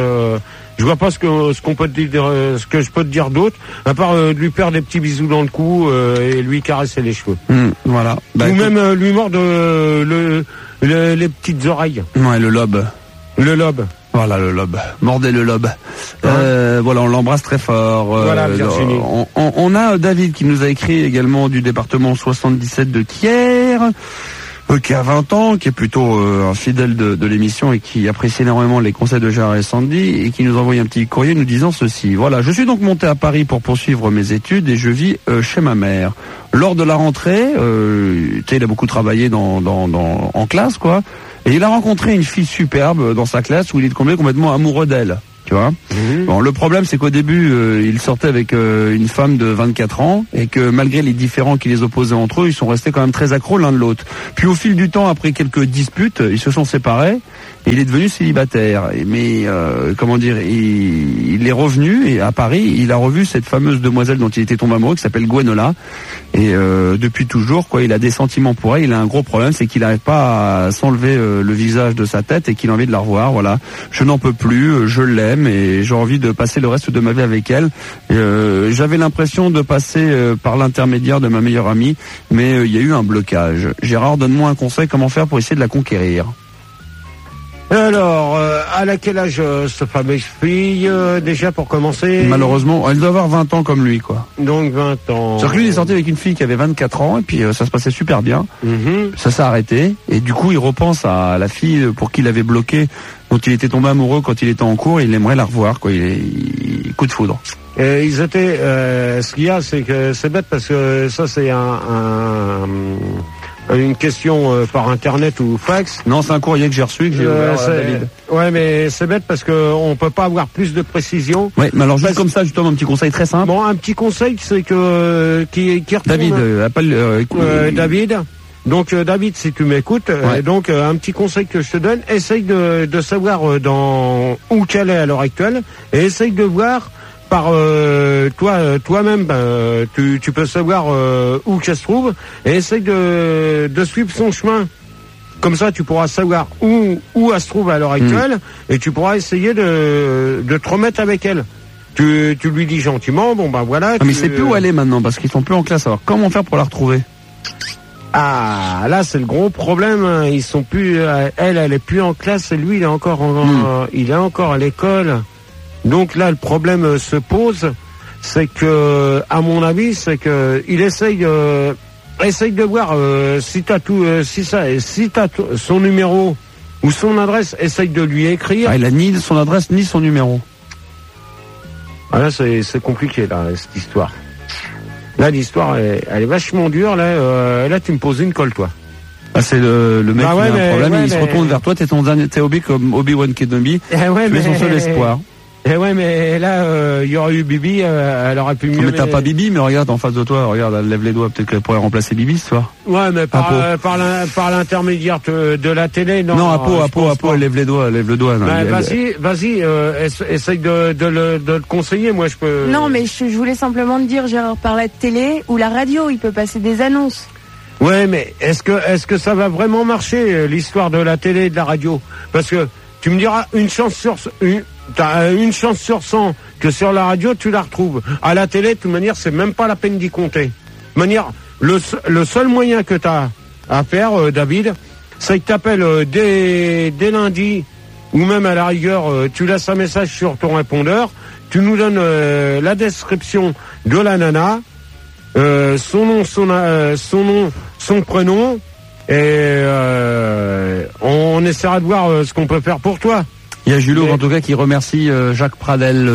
pas ce qu'on peut te dire, ce que je peux te dire d'autre, à part lui faire des petits bisous dans le cou et lui caresser les cheveux. Voilà. Ou même lui mordre les petites oreilles. Ouais, le lobe. Le lobe. Voilà le lobe. Mordez le lobe. Voilà, on l'embrasse très fort. Voilà, Virginie. On a David qui nous a écrit également du département 77 de Thiers. Qui a 20 ans, qui est plutôt un fidèle de l'émission et qui apprécie énormément les conseils de Gérard et Sandy et qui nous envoie un petit courrier nous disant ceci. Voilà, je suis donc monté à Paris pour poursuivre mes études et je vis chez ma mère. Lors de la rentrée, il a beaucoup travaillé en classe, quoi, et il a rencontré une fille superbe dans sa classe où il est tombé complètement amoureux d'elle. Tu vois. Bon, le problème, c'est qu'au début, il sortait avec une femme de 24 ans et que malgré les différends qui les opposaient entre eux, ils sont restés quand même très accros l'un de l'autre. Puis au fil du temps, après quelques disputes, ils se sont séparés et il est devenu célibataire. Mais comment dire, il est revenu et à Paris, il a revu cette fameuse demoiselle dont il était tombé amoureux, qui s'appelle Gwenola. Et depuis toujours, quoi, il a des sentiments pour elle. Il a un gros problème, c'est qu'il n'arrive pas à s'enlever le visage de sa tête et qu'il a envie de la revoir. Voilà, je n'en peux plus, je l'aime et j'ai envie de passer le reste de ma vie avec elle. J'avais l'impression de passer par l'intermédiaire de ma meilleure amie, mais il y a eu un blocage. Gérard, donne-moi un conseil, comment faire pour essayer de la conquérir. Alors, à quel âge cette fameuse fille, déjà pour commencer? Malheureusement, elle doit avoir 20 ans comme lui, quoi. Donc 20 ans. C'est-à-dire que lui, il est sorti avec une fille qui avait 24 ans, et puis ça se passait super bien. Ça s'est arrêté, et du coup, il repense à la fille pour qui il avait bloqué, dont il était tombé amoureux quand il était en cours, et il aimerait la revoir, quoi. Il coup de foudre. Ils étaient, ce qu'il y a, c'est que c'est bête parce que ça, c'est une question par internet ou fax. Non, c'est un courrier que j'ai reçu, que j'ai ouvert à David. Ouais, mais c'est bête parce que on peut pas avoir plus de précision. Ouais, mais alors juste comme ça, justement, un petit conseil très simple. Bon, un petit conseil, c'est que qui retourne. David, appelle David. Donc David, si tu m'écoutes, donc un petit conseil que je te donne, essaye de savoir où qu'elle est à l'heure actuelle et essaye de voir par toi-même, tu peux savoir où qu'elle se trouve et essaye de suivre son chemin. Comme ça, tu pourras savoir où elle se trouve à l'heure actuelle et tu pourras essayer de te remettre avec elle. Tu lui dis gentiment, bon ben voilà. Mais c'est plus où elle est maintenant parce qu'ils sont plus en classe. Alors comment faire pour la retrouver? Ah, là c'est le gros problème. Ils sont plus. Elle est plus en classe et lui il est encore il est encore à l'école. Donc là, le problème se pose, c'est que, à mon avis, c'est que il essaye de voir si t'as tout, si t'as son numéro ou son adresse, essaye de lui écrire. Ah, il a ni son adresse ni son numéro. Ah là, c'est compliqué là cette histoire. Là, l'histoire, elle est vachement dure. Là, tu me poses une colle, toi. Ah, c'est le mec qui a un problème, il se retourne vers toi, t'es comme Obi-Wan Kenobi, tu es son seul espoir. Eh ouais, mais là, il y aurait eu Bibi, elle aurait pu mieux. Mais t'as pas Bibi, mais regarde en face de toi, regarde, elle lève les doigts, peut-être qu'elle pourrait remplacer Bibi ce soir. Ouais, mais par l'intermédiaire de la télé, non. Non, Apo, elle lève les doigts, lève le doigt. Non, vas-y, essaye de le conseiller, moi je peux. Non, mais je voulais simplement te dire, Gérard, par la télé ou la radio, il peut passer des annonces. Ouais, mais est-ce que ça va vraiment marcher, l'histoire de la télé et de la radio? Parce que, tu me diras, t'as une chance sur 100 que sur la radio tu la retrouves. À la télé, de toute manière, c'est même pas la peine d'y compter. De manière, le seul moyen que t'as à faire, David, c'est que t'appelles dès lundi, ou même à la rigueur, tu laisses un message sur ton répondeur, tu nous donnes la description de la nana, son nom, son prénom, et on essaiera de voir ce qu'on peut faire pour toi. Il y a Julot en tout cas qui remercie Jacques Pradel.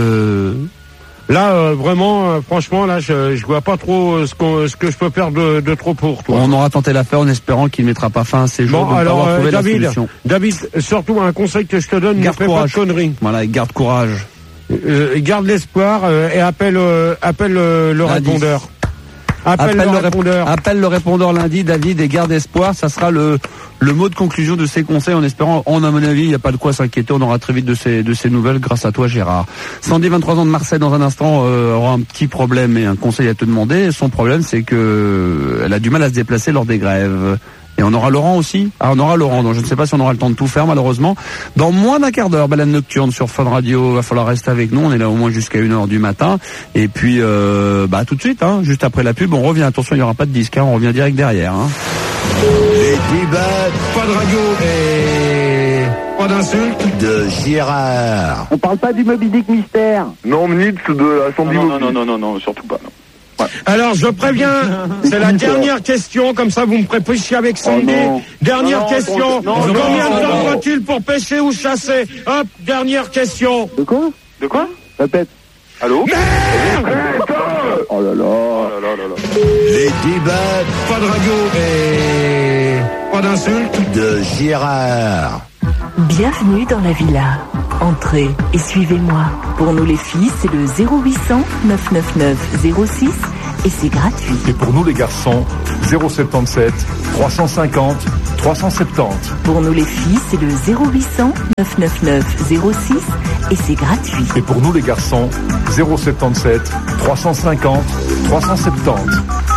Là vraiment, franchement, là je vois pas trop ce que je peux faire de trop pour toi. On aura tenté l'affaire en espérant qu'il ne mettra pas fin à ses jours. Bon, alors David, surtout un conseil que je te donne, ne fais pas de conneries. Voilà, garde courage. Garde l'espoir et appelle le répondeur. Appelle le répondeur lundi, David, et garde espoir. Ça sera le mot de conclusion de ces conseils en espérant, à mon avis, il n'y a pas de quoi s'inquiéter. On aura très vite de ces nouvelles grâce à toi, Gérard. Sandy, 23 ans de Marseille, dans un instant, aura un petit problème et un conseil à te demander. Son problème, c'est que elle a du mal à se déplacer lors des grèves. Et on aura Laurent aussi. On aura Laurent, donc je ne sais pas si on aura le temps de tout faire malheureusement. Dans moins d'un quart d'heure, balade nocturne sur Fun Radio, va falloir rester avec nous, on est là au moins jusqu'à 1h du matin. Et puis tout de suite, juste après la pub, on revient. Attention, il n'y aura pas de disque, on revient direct derrière. Les plus bas, Fun Radio et pas d'insulte. De Gérard. On parle pas du Moby Dick mystère. Non, Nitz de la Sandy Moby. Non, surtout pas. Non. Ouais. Alors, je préviens, c'est la dernière question, comme ça vous me ferez pêcher avec Sandy. Dernière question. Combien de temps faut-il pour pêcher ou chasser? Hop, dernière question. De quoi? Répète. Allô? Merde! Oh là là. Les débats. Pas de radio et pas d'insulte. De Gérard. Bienvenue dans la villa. Entrez et suivez-moi. Pour nous les filles, c'est le 0800 999 06 et c'est gratuit. Et pour nous les garçons, 077 350 370. Pour nous les filles, c'est le 0800 999 06 et c'est gratuit. Et pour nous les garçons, 077 350 370.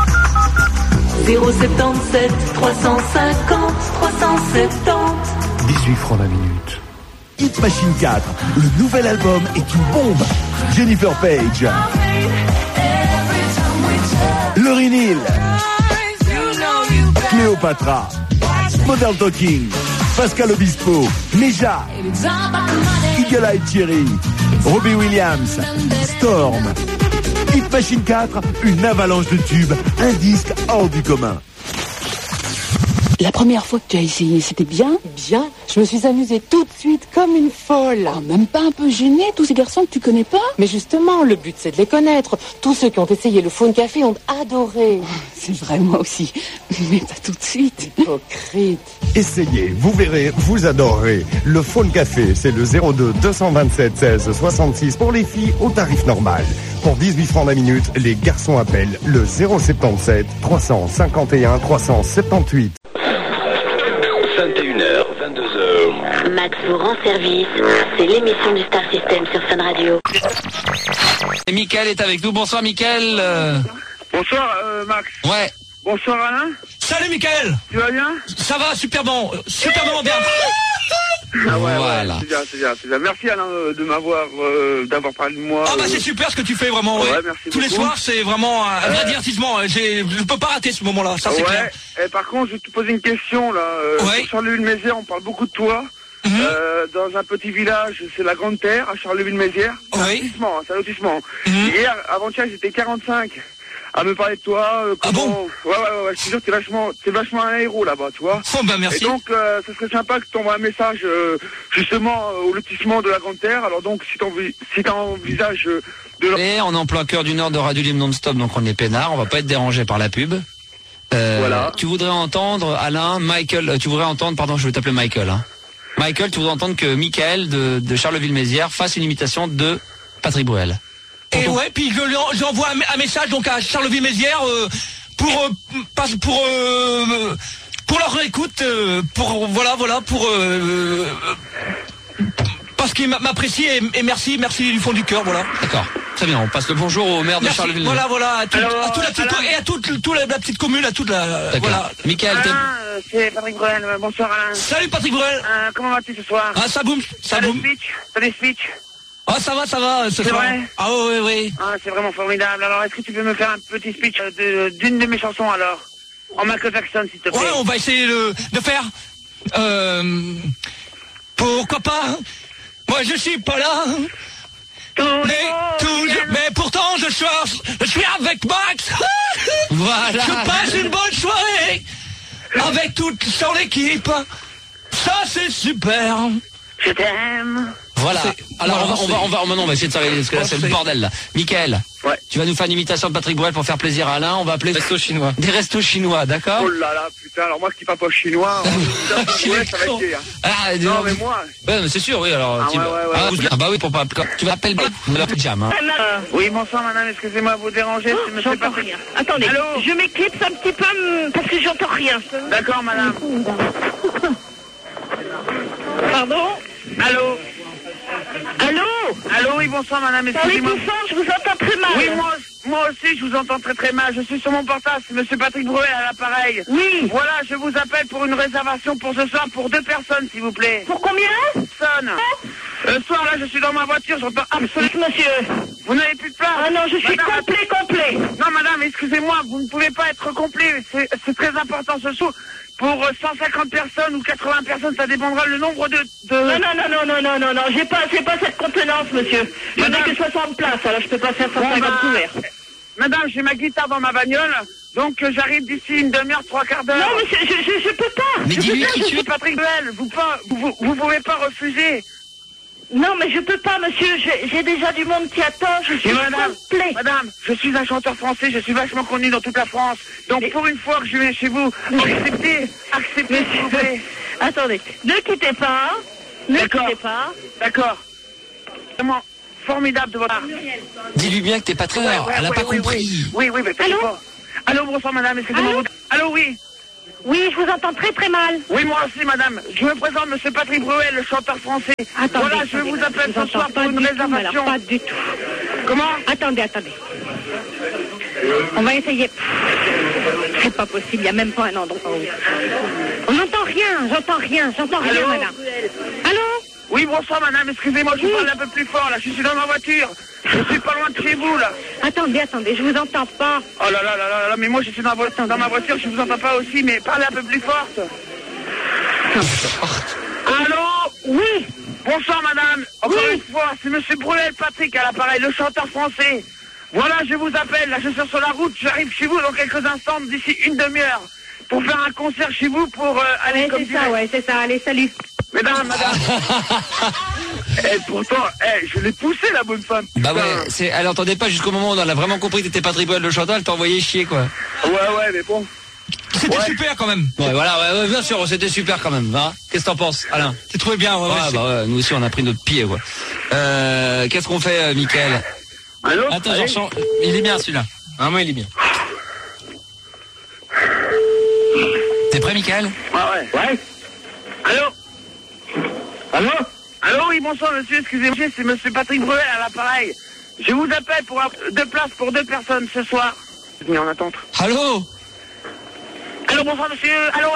077 350 370. 18 francs la minute. Hit Machine 4, le nouvel album est une bombe. Jennifer Page, Lauryn Hill, Cléopatra, Modern Talking, Pascal Obispo, Neja, Eagle Eye Cherry, Robbie Williams, Storm. Hit Machine 4, une avalanche de tubes, un disque hors du commun. La première fois que tu as essayé, c'était bien? Bien. Je me suis amusée tout de suite comme une folle. Oh, même pas un peu gênée, tous ces garçons que tu connais pas? Mais justement, le but c'est de les connaître. Tous ceux qui ont essayé le Phone Café ont adoré. C'est vrai, moi aussi. Mais pas tout de suite. Hypocrite. Essayez, vous verrez, vous adorerez. Le Phone Café, c'est le 02 227 16 66 pour les filles au tarif normal. Pour 18 francs la minute, les garçons appellent le 077 351 378. 21h, 22h. Max vous rend service. C'est l'émission du Star System sur Fun Radio. Et Mickaël est avec nous. Bonsoir Mickaël. Bonsoir Max. Ouais. Bonsoir Alain. Salut Mickaël. Tu vas bien? Ça va, superbement bien. Ah ouais, voilà. C'est bien. Merci Alain de m'avoir d'avoir parlé de moi. Ah bah c'est super ce que tu fais vraiment. Ouais, merci tous beaucoup. les soirs c'est vraiment un vrai divertissement. Je peux pas rater ce moment-là, ça c'est clair. Et par contre je vais te poser une question là. Sur Charleville-Mézières on parle beaucoup de toi. Dans un petit village, c'est la Grande Terre à Charleville-Mézières. C'est un lotissement. Hier, avant-hier, j'étais 45 à me parler de toi. Ah bon? Ouais, je te jure, t'es vachement un héros là-bas, tu vois. Oh bah merci. Et donc, ça serait sympa que tu envoies un message justement au lotissement de la Grande Terre. Alors donc, si t'envisages de... On est en plein cœur du nord de Radio Libre Non-Stop, donc on est peinard, on va pas être dérangé par la pub. Voilà. Tu voudrais entendre, Alain, pardon, je vais t'appeler Michael, hein. Michael, tu voudrais entendre que Mickaël de Charleville-Mézières fasse une imitation de Patrick Bruel. Et ouais, puis j'envoie un message donc à Charleville-Mézières pour leur écoute, parce qu'il m'apprécie et merci du fond du cœur, voilà. D'accord. Très bien, on passe le bonjour au maire de Charleville-Mézières. Voilà, à toute la petite commune, à toute la... Voilà. Mickaël, c'est Patrick Bruel, bonsoir Alain. Salut Patrick Bruel. Comment vas-tu ce soir? Ah, ça boum. T'as des speeches? Ah, ça va, ce soir. Vrai? Ah oui. Ah, c'est vraiment formidable. Alors, est-ce que tu peux me faire un petit speech d'une de mes chansons alors? En Michael Jackson, s'il te plaît. Ouais, on va essayer de faire... pourquoi pas? Moi, je suis pas là. Mais pourtant je suis avec Max. Voilà. Je passe une bonne soirée avec toute son équipe. Ça c'est super. Je t'aime. Voilà. Alors maintenant on va essayer de s'arrêter parce que là c'est le bordel là. Mickaël. Ouais. Tu vas nous faire une imitation de Patrick Bruel pour faire plaisir à Alain. On va appeler des restos chinois, d'accord? Oh là là, putain, alors moi qui parle pas chinois, ça va être hein. Non mais moi. Ouais, mais c'est sûr, oui, alors. Bah oui, pour pas. Tu vas appeler le jam, hein. Oui, bonsoir madame, excusez-moi de vous déranger. J'entends rien. Attendez, je m'éclipse un petit peu parce que j'entends rien. D'accord madame. Pardon? Allô, oui, bonsoir madame, excusez-moi. Parlez doucement, je vous entends très mal. Oui, moi aussi, je vous entends très mal. Je suis sur mon portable, c'est monsieur Patrick Bruel à l'appareil. Oui. Voilà, je vous appelle pour une réservation pour ce soir pour 2 personnes, s'il vous plaît. Pour combien? Personnes. Ce soir, là, je suis dans ma voiture, j'entends absolument... Monsieur. Vous n'avez plus de place? Ah non, je suis complet. Non, madame, excusez-moi, vous ne pouvez pas être complet. C'est très important ce soir. pour 150 personnes ou 80 personnes, ça dépendra le nombre de... Non, j'ai pas cette contenance, monsieur. Je n'ai que 60 places, alors je peux pas faire 150 couverts. Madame, j'ai ma guitare dans ma bagnole, donc j'arrive d'ici une demi-heure, 3/4 d'heure. Non, mais je peux pas. Mais dis-lui tout de suite. Patrick Bruel, vous pouvez pas refuser. Non, mais je peux pas, monsieur. J'ai déjà du monde qui attend. Je suis complet. Madame, je suis un chanteur français. Je suis vachement connu dans toute la France. Donc, pour une fois que je viens chez vous, acceptez, s'il vous plaît. Attendez, ne quittez pas. Ne quittez pas. D'accord. Vraiment formidable de votre part. Dis-lui bien que t'es pas très rare. Elle a pas compris. Oui, mais allô? Allô, bonsoir, madame. Excusez-moi. Allô, oui. Oui, je vous entends très très mal. Oui, moi aussi, madame. Je me présente, monsieur Patrick Bruel, le chanteur français. Attendez, voilà, je vous appelle ce soir pour une réservation. Pas du tout. Comment? Attendez. On va essayer. C'est pas possible, il n'y a même pas un endroit. On n'entend rien, j'entends rien, madame. Allô? Oui, bonsoir, madame. Excusez-moi, je parle un peu plus fort, là. Je suis dans ma voiture. Je suis pas loin de chez vous, là. Attendez, je vous entends pas. Oh là, mais moi, je suis dans ma voiture, je vous entends pas aussi, mais parlez un peu plus forte. Allô? Oui. Bonsoir, madame. Encore une fois, c'est monsieur Bruel Patrick à l'appareil, le chanteur français. Voilà, je vous appelle, là, je suis sur la route, j'arrive chez vous dans quelques instants, d'ici une demi-heure, pour faire un concert chez vous, pour aller comme ça. C'est ça, allez, salut. Madame. Pourtant, je l'ai poussée, la bonne femme. Bah ouais, elle entendait pas jusqu'au moment où elle a vraiment compris que t'étais Patrick Bruel le chanteur, elle t'a envoyé chier, quoi. Ouais, mais bon. C'était super quand même. Ouais, voilà, bien sûr, c'était super quand même. Hein. Qu'est-ce que t'en penses, Alain? T'es trouvé bien, ouais, nous aussi on a pris notre pied, quoi. Qu'est-ce qu'on fait, Mickaël? Allô? Attends, il est bien celui-là. Moi, il est bien. T'es prêt, Mickaël? Ouais. Allô, oui, bonsoir, monsieur, excusez-moi, c'est monsieur Patrick Bruel à l'appareil. Je vous appelle pour 2 places pour 2 personnes ce soir. Je suis en attente. Allô, bonsoir, monsieur. Allô.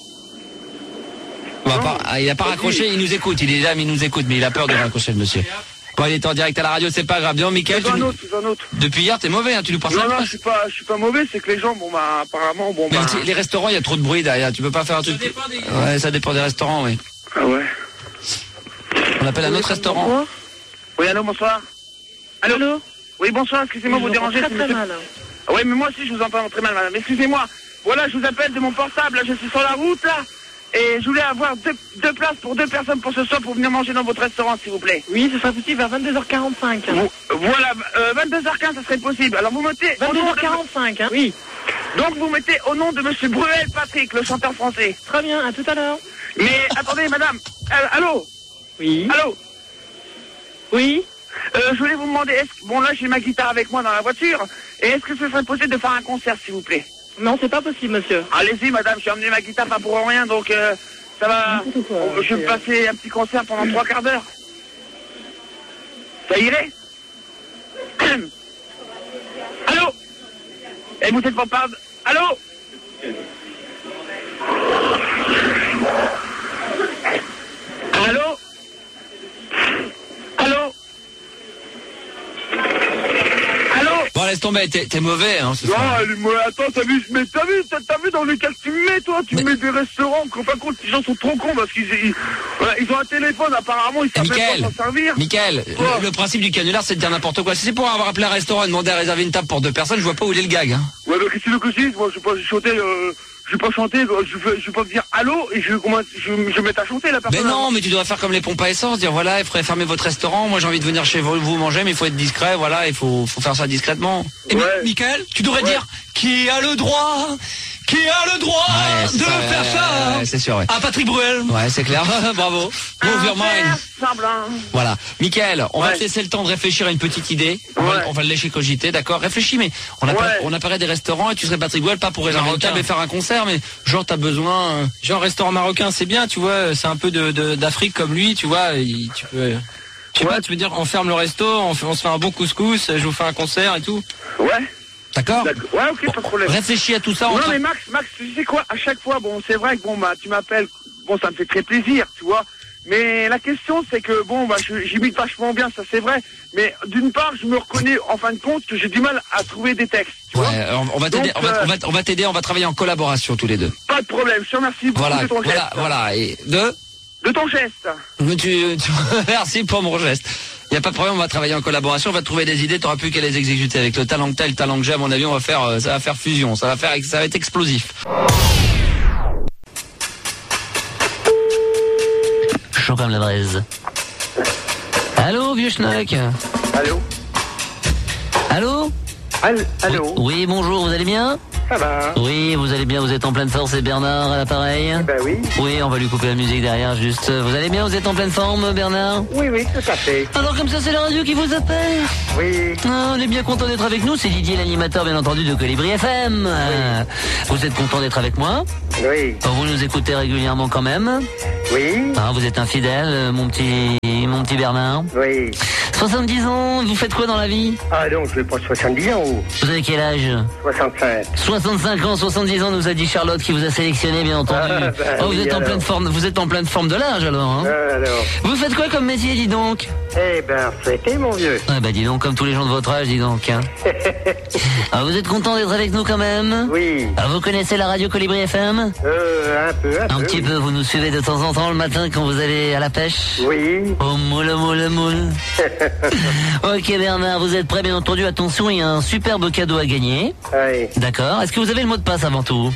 Il a pas raccroché, il nous écoute, il est là, mais il nous écoute, mais il a peur de raccrocher, le monsieur. Bon, il est en direct à la radio, c'est pas grave. Bien, Mickaël, un autre. Depuis hier, t'es mauvais, hein, tu nous passes. Non, je suis pas mauvais, c'est que les gens, apparemment, Mais les restaurants, il y a trop de bruit derrière, tu peux pas faire un truc. Ouais, ça dépend des restaurants, oui. Ah ouais. On appelle un autre restaurant. Oui, allô, bonsoir. Allô. Oui, bonsoir, excusez-moi, vous déranger. Très mal. Oui, mais moi aussi, je vous entends très mal, madame. Excusez-moi. Voilà, je vous appelle de mon portable, là, je suis sur la route, là. Et je voulais avoir deux places pour 2 personnes pour ce soir pour venir manger dans votre restaurant, s'il vous plaît. Oui, ce sera possible à 22h45. Voilà, 22h15, ça serait possible. Alors vous mettez... 22h45, hein. Oui. Donc vous mettez au nom de monsieur Bruel Patrick, le chanteur français. Très bien, à tout à l'heure. Mais attendez, madame. Allô? Oui. Allô? Oui. Je voulais vous demander, bon là j'ai ma guitare avec moi dans la voiture, et est-ce que ce serait possible de faire un concert, s'il vous plaît? Non, c'est pas possible, monsieur. Allez-y, madame, j'ai emmené ma guitare pas pour rien, donc ça va. Je vais me passer un petit concert pendant 3/4 d'heure. Ça irait? Allô? Et vous êtes pas pardon? Allô? Allô? Allô? Bon, laisse tomber, t'es mauvais, hein, non, attends, t'as vu dans les cas que tu me mets, toi, tu mets des restaurants, en fin de compte, les gens sont trop cons parce qu'ils ont un téléphone, apparemment, ils savent même pas s'en servir. Mickaël, le principe du canular, c'est de dire n'importe quoi. Si c'est pour avoir appelé un restaurant et demander à réserver une table pour 2 personnes, je vois pas où il est le gag, hein. Ouais, mais qu'est-ce que tu veux que je dise? Moi, je vais pas chanter, je vais pas dire allô et je vais mettre à chanter la personne. Mais non, mais tu dois faire comme les pompes à essence, dire voilà, il faudrait fermer votre restaurant, moi j'ai envie de venir chez vous manger, mais il faut être discret, voilà, il faut faire ça discrètement. Et Mickaël, tu devrais dire qui a le droit de faire ça c'est sûr, ouais. Ah, Patrick Bruel. Ouais, c'est clair. Bravo. Move your mind. Voilà. Mickaël, on va te laisser le temps de réfléchir à une petite idée. On va le laisser cogiter, d'accord? Réfléchis, mais on apparaît des restaurants et tu serais Patrick Bruel, pas pour réserver une table et faire un concert, mais genre t'as besoin... Genre restaurant marocain, c'est bien, tu vois, c'est un peu d'Afrique comme lui, tu vois, tu peux... Tu veux dire, on ferme le resto, on se fait un bon couscous, je vous fais un concert et tout. Ouais. D'accord? Ouais, ok, pas de problème. Réfléchis à tout ça. Non, mais Max, tu sais quoi? À chaque fois, bon, c'est vrai que tu m'appelles, bon, ça me fait très plaisir, tu vois. Mais la question, c'est que, bon, bah, j'imite vachement bien, ça c'est vrai. Mais d'une part, je me reconnais, en fin de compte, que j'ai du mal à trouver des textes. Ouais, on va t'aider, on va t'aider, on va travailler en collaboration tous les deux. Pas de problème, je te remercie beaucoup de ton geste. Voilà, et de ton geste. Merci pour mon geste. Il n'y a pas de problème, on va travailler en collaboration, on va trouver des idées, t'auras plus qu'à les exécuter. Avec le talent que t'as et le talent que j'ai, à mon avis, ça va faire fusion, ça va être explosif. Chaud comme la braise. Allô, vieux schnock. Allô. Allô. Allô. Oui, bonjour, vous allez bien? Ça va. Oui, vous allez bien, vous êtes en pleine force, c'est Bernard à l'appareil? Ben oui. Oui, on va lui couper la musique derrière, juste. Vous allez bien, vous êtes en pleine forme, Bernard? Oui, tout à fait. Alors comme ça, c'est la radio qui vous appelle? Oui. Ah, on est bien content d'être avec nous, c'est Didier, l'animateur, bien entendu, de Colibri FM. Oui. Vous êtes content d'être avec moi? Oui. Vous nous écoutez régulièrement quand même? Oui. Ah, vous êtes un fidèle, mon petit Bernard? Oui. 70 ans, vous faites quoi dans la vie? Ah non, je vais pas 70 ans. Vous avez quel âge? 65. 65 ans, 70 ans, nous a dit Charlotte qui vous a sélectionné, bien entendu. Vous êtes en pleine forme, vous êtes en pleine forme de l'âge alors, hein? Alors. Vous faites quoi comme métier, dis donc? Eh ben, fêtez, mon vieux. Ah bah dis donc, comme tous les gens de votre âge, dis donc, hein. Ah, vous êtes content d'être avec nous quand même? Oui. Ah, vous connaissez la radio Colibri FM? Un peu. Un petit peu, vous nous suivez de temps en temps le matin quand vous allez à la pêche? Oui. Oh, moule. Ok Bernard, vous êtes prêts bien entendu, attention, il y a un superbe cadeau à gagner. Oui. D'accord, est-ce que vous avez le mot de passe avant tout?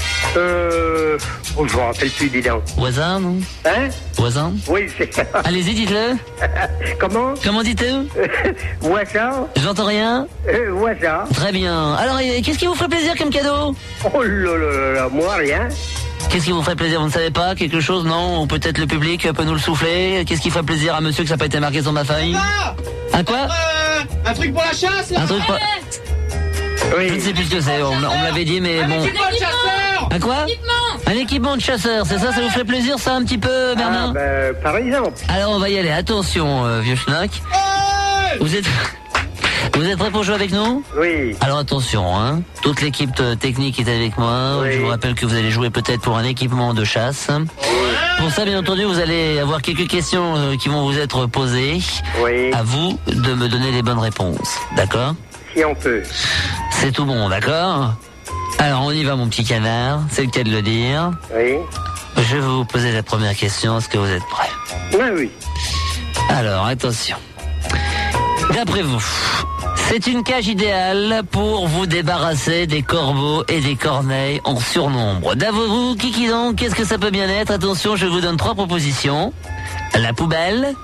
Je me rappelle plus, dis donc. Au hasard, non? Hein? Au hasard? Oui, c'est... Allez-y, dites-le. Comment? Comment dites-vous? Au hasard? J'entends rien? Au hasard. Très bien. Alors, qu'est-ce qui vous ferait plaisir comme cadeau? Oh là, moi, rien. Qu'est-ce qui vous ferait plaisir? Vous ne savez pas? Quelque chose, non? Ou peut-être le public peut nous le souffler? Qu'est-ce qui ferait plaisir à monsieur que ça n'a pas été marqué sur ma feuille? Un quoi? Un truc pour la chasse, là. Un truc pour... Oui. Je ne sais plus ce que c'est, on me l'avait dit, mais bon... Un équipement de chasseur. Un quoi? Un équipement de chasseur, c'est ça? Ça vous ferait plaisir, ça, un petit peu, Bernard? Ah, ben, par exemple. Alors, on va y aller. Attention, vieux schnock. Vous êtes prêts pour jouer avec nous? Oui. Alors attention, hein. Toute l'équipe technique est avec moi. Oui. Je vous rappelle que vous allez jouer peut-être pour un équipement de chasse. Pour ça, bien entendu, vous allez avoir quelques questions qui vont vous être posées. Oui. À vous de me donner les bonnes réponses. D'accord? Si on peut. C'est tout bon, d'accord? Alors, on y va, mon petit canard. C'est le cas de le dire. Oui. Je vais vous poser la première question. Est-ce que vous êtes prêts? Oui. Alors, attention. D'après vous, c'est une cage idéale pour vous débarrasser des corbeaux et des corneilles en surnombre. D'après vous, Kiki donc, qu'est-ce que ça peut bien être? Attention, je vous donne 3 propositions. La poubelle,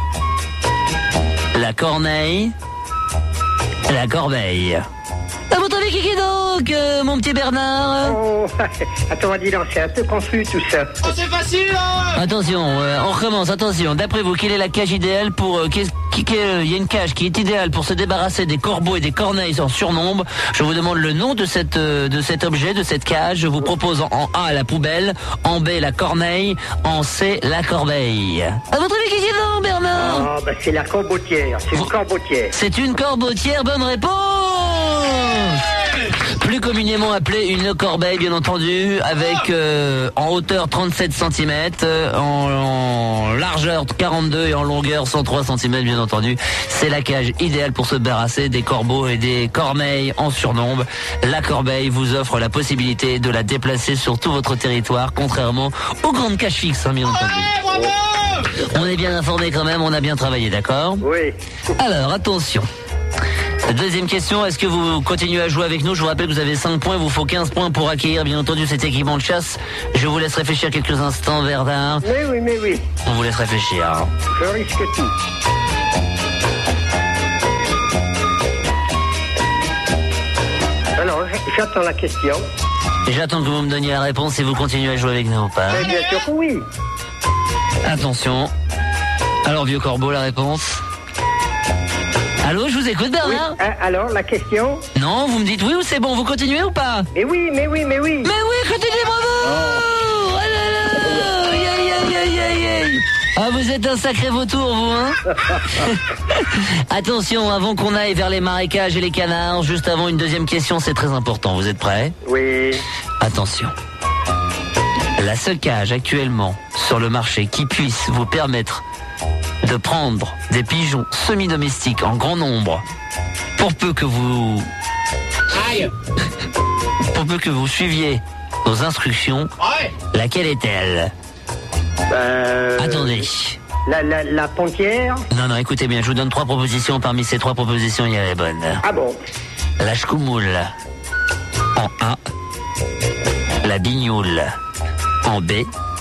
la corneille, la corbeille. À votre avis, Kiki donc, mon petit Bernard? Oh, attends, dis donc, c'est un peu confus tout ça. Oh, c'est facile, hein. Attention, on recommence, attention. D'après vous, quelle est la cage idéale pour... il y a une cage qui est idéale pour se débarrasser des corbeaux et des corneilles en surnombre. Je vous demande le nom de cet objet, de cette cage. Je vous propose en A, la poubelle, en B, la corneille, en C, la corbeille. À votre avis, Kiki donc, Bernard? Ah, c'est la corbotière, c'est une corbotière. C'est une corbotière, bonne réponse. Plus communément appelée une corbeille, bien entendu, avec en hauteur 37 cm, en largeur 42 et en longueur 103 cm, bien entendu. C'est la cage idéale pour se débarrasser des corbeaux et des corneilles en surnombre. La corbeille vous offre la possibilité de la déplacer sur tout votre territoire, contrairement aux grandes cages fixes, hein, bien entendu. Bravo. On est bien informé quand même, on a bien travaillé, d'accord? Oui. Alors, attention. Deuxième question, est-ce que vous continuez à jouer avec nous? Je vous rappelle que vous avez 5 points, il vous faut 15 points pour acquérir bien entendu cet équipement de chasse. Je vous laisse réfléchir quelques instants, Bernard. Mais oui. On vous laisse réfléchir. Je risque tout. Alors, j'attends la question. J'attends que vous me donniez la réponse et vous continuez à jouer avec nous ou pas? Mais bien sûr que oui. Attention. Alors, vieux corbeau, la réponse? Allô, je vous écoute, Bernard? Oui. Alors, la question? Non, vous me dites oui ou c'est bon? Vous continuez ou pas? Mais oui. Mais oui, continuez, bravo! Oh là là! Aïe. Ah, vous êtes un sacré vautour, vous, hein? Attention, avant qu'on aille vers les marécages et les canards, juste avant une deuxième question, c'est très important. Vous êtes prêts? Oui. Attention. La seule cage actuellement sur le marché qui puisse vous permettre de prendre des pigeons semi-domestiques en grand nombre, pour peu que vous suiviez nos instructions, laquelle est-elle? Attendez. La pontière? Non, écoutez bien, je vous donne 3 propositions. Parmi ces 3 propositions, il y a les bonnes. Ah bon? La chkoumoule en A, la bignoule en B,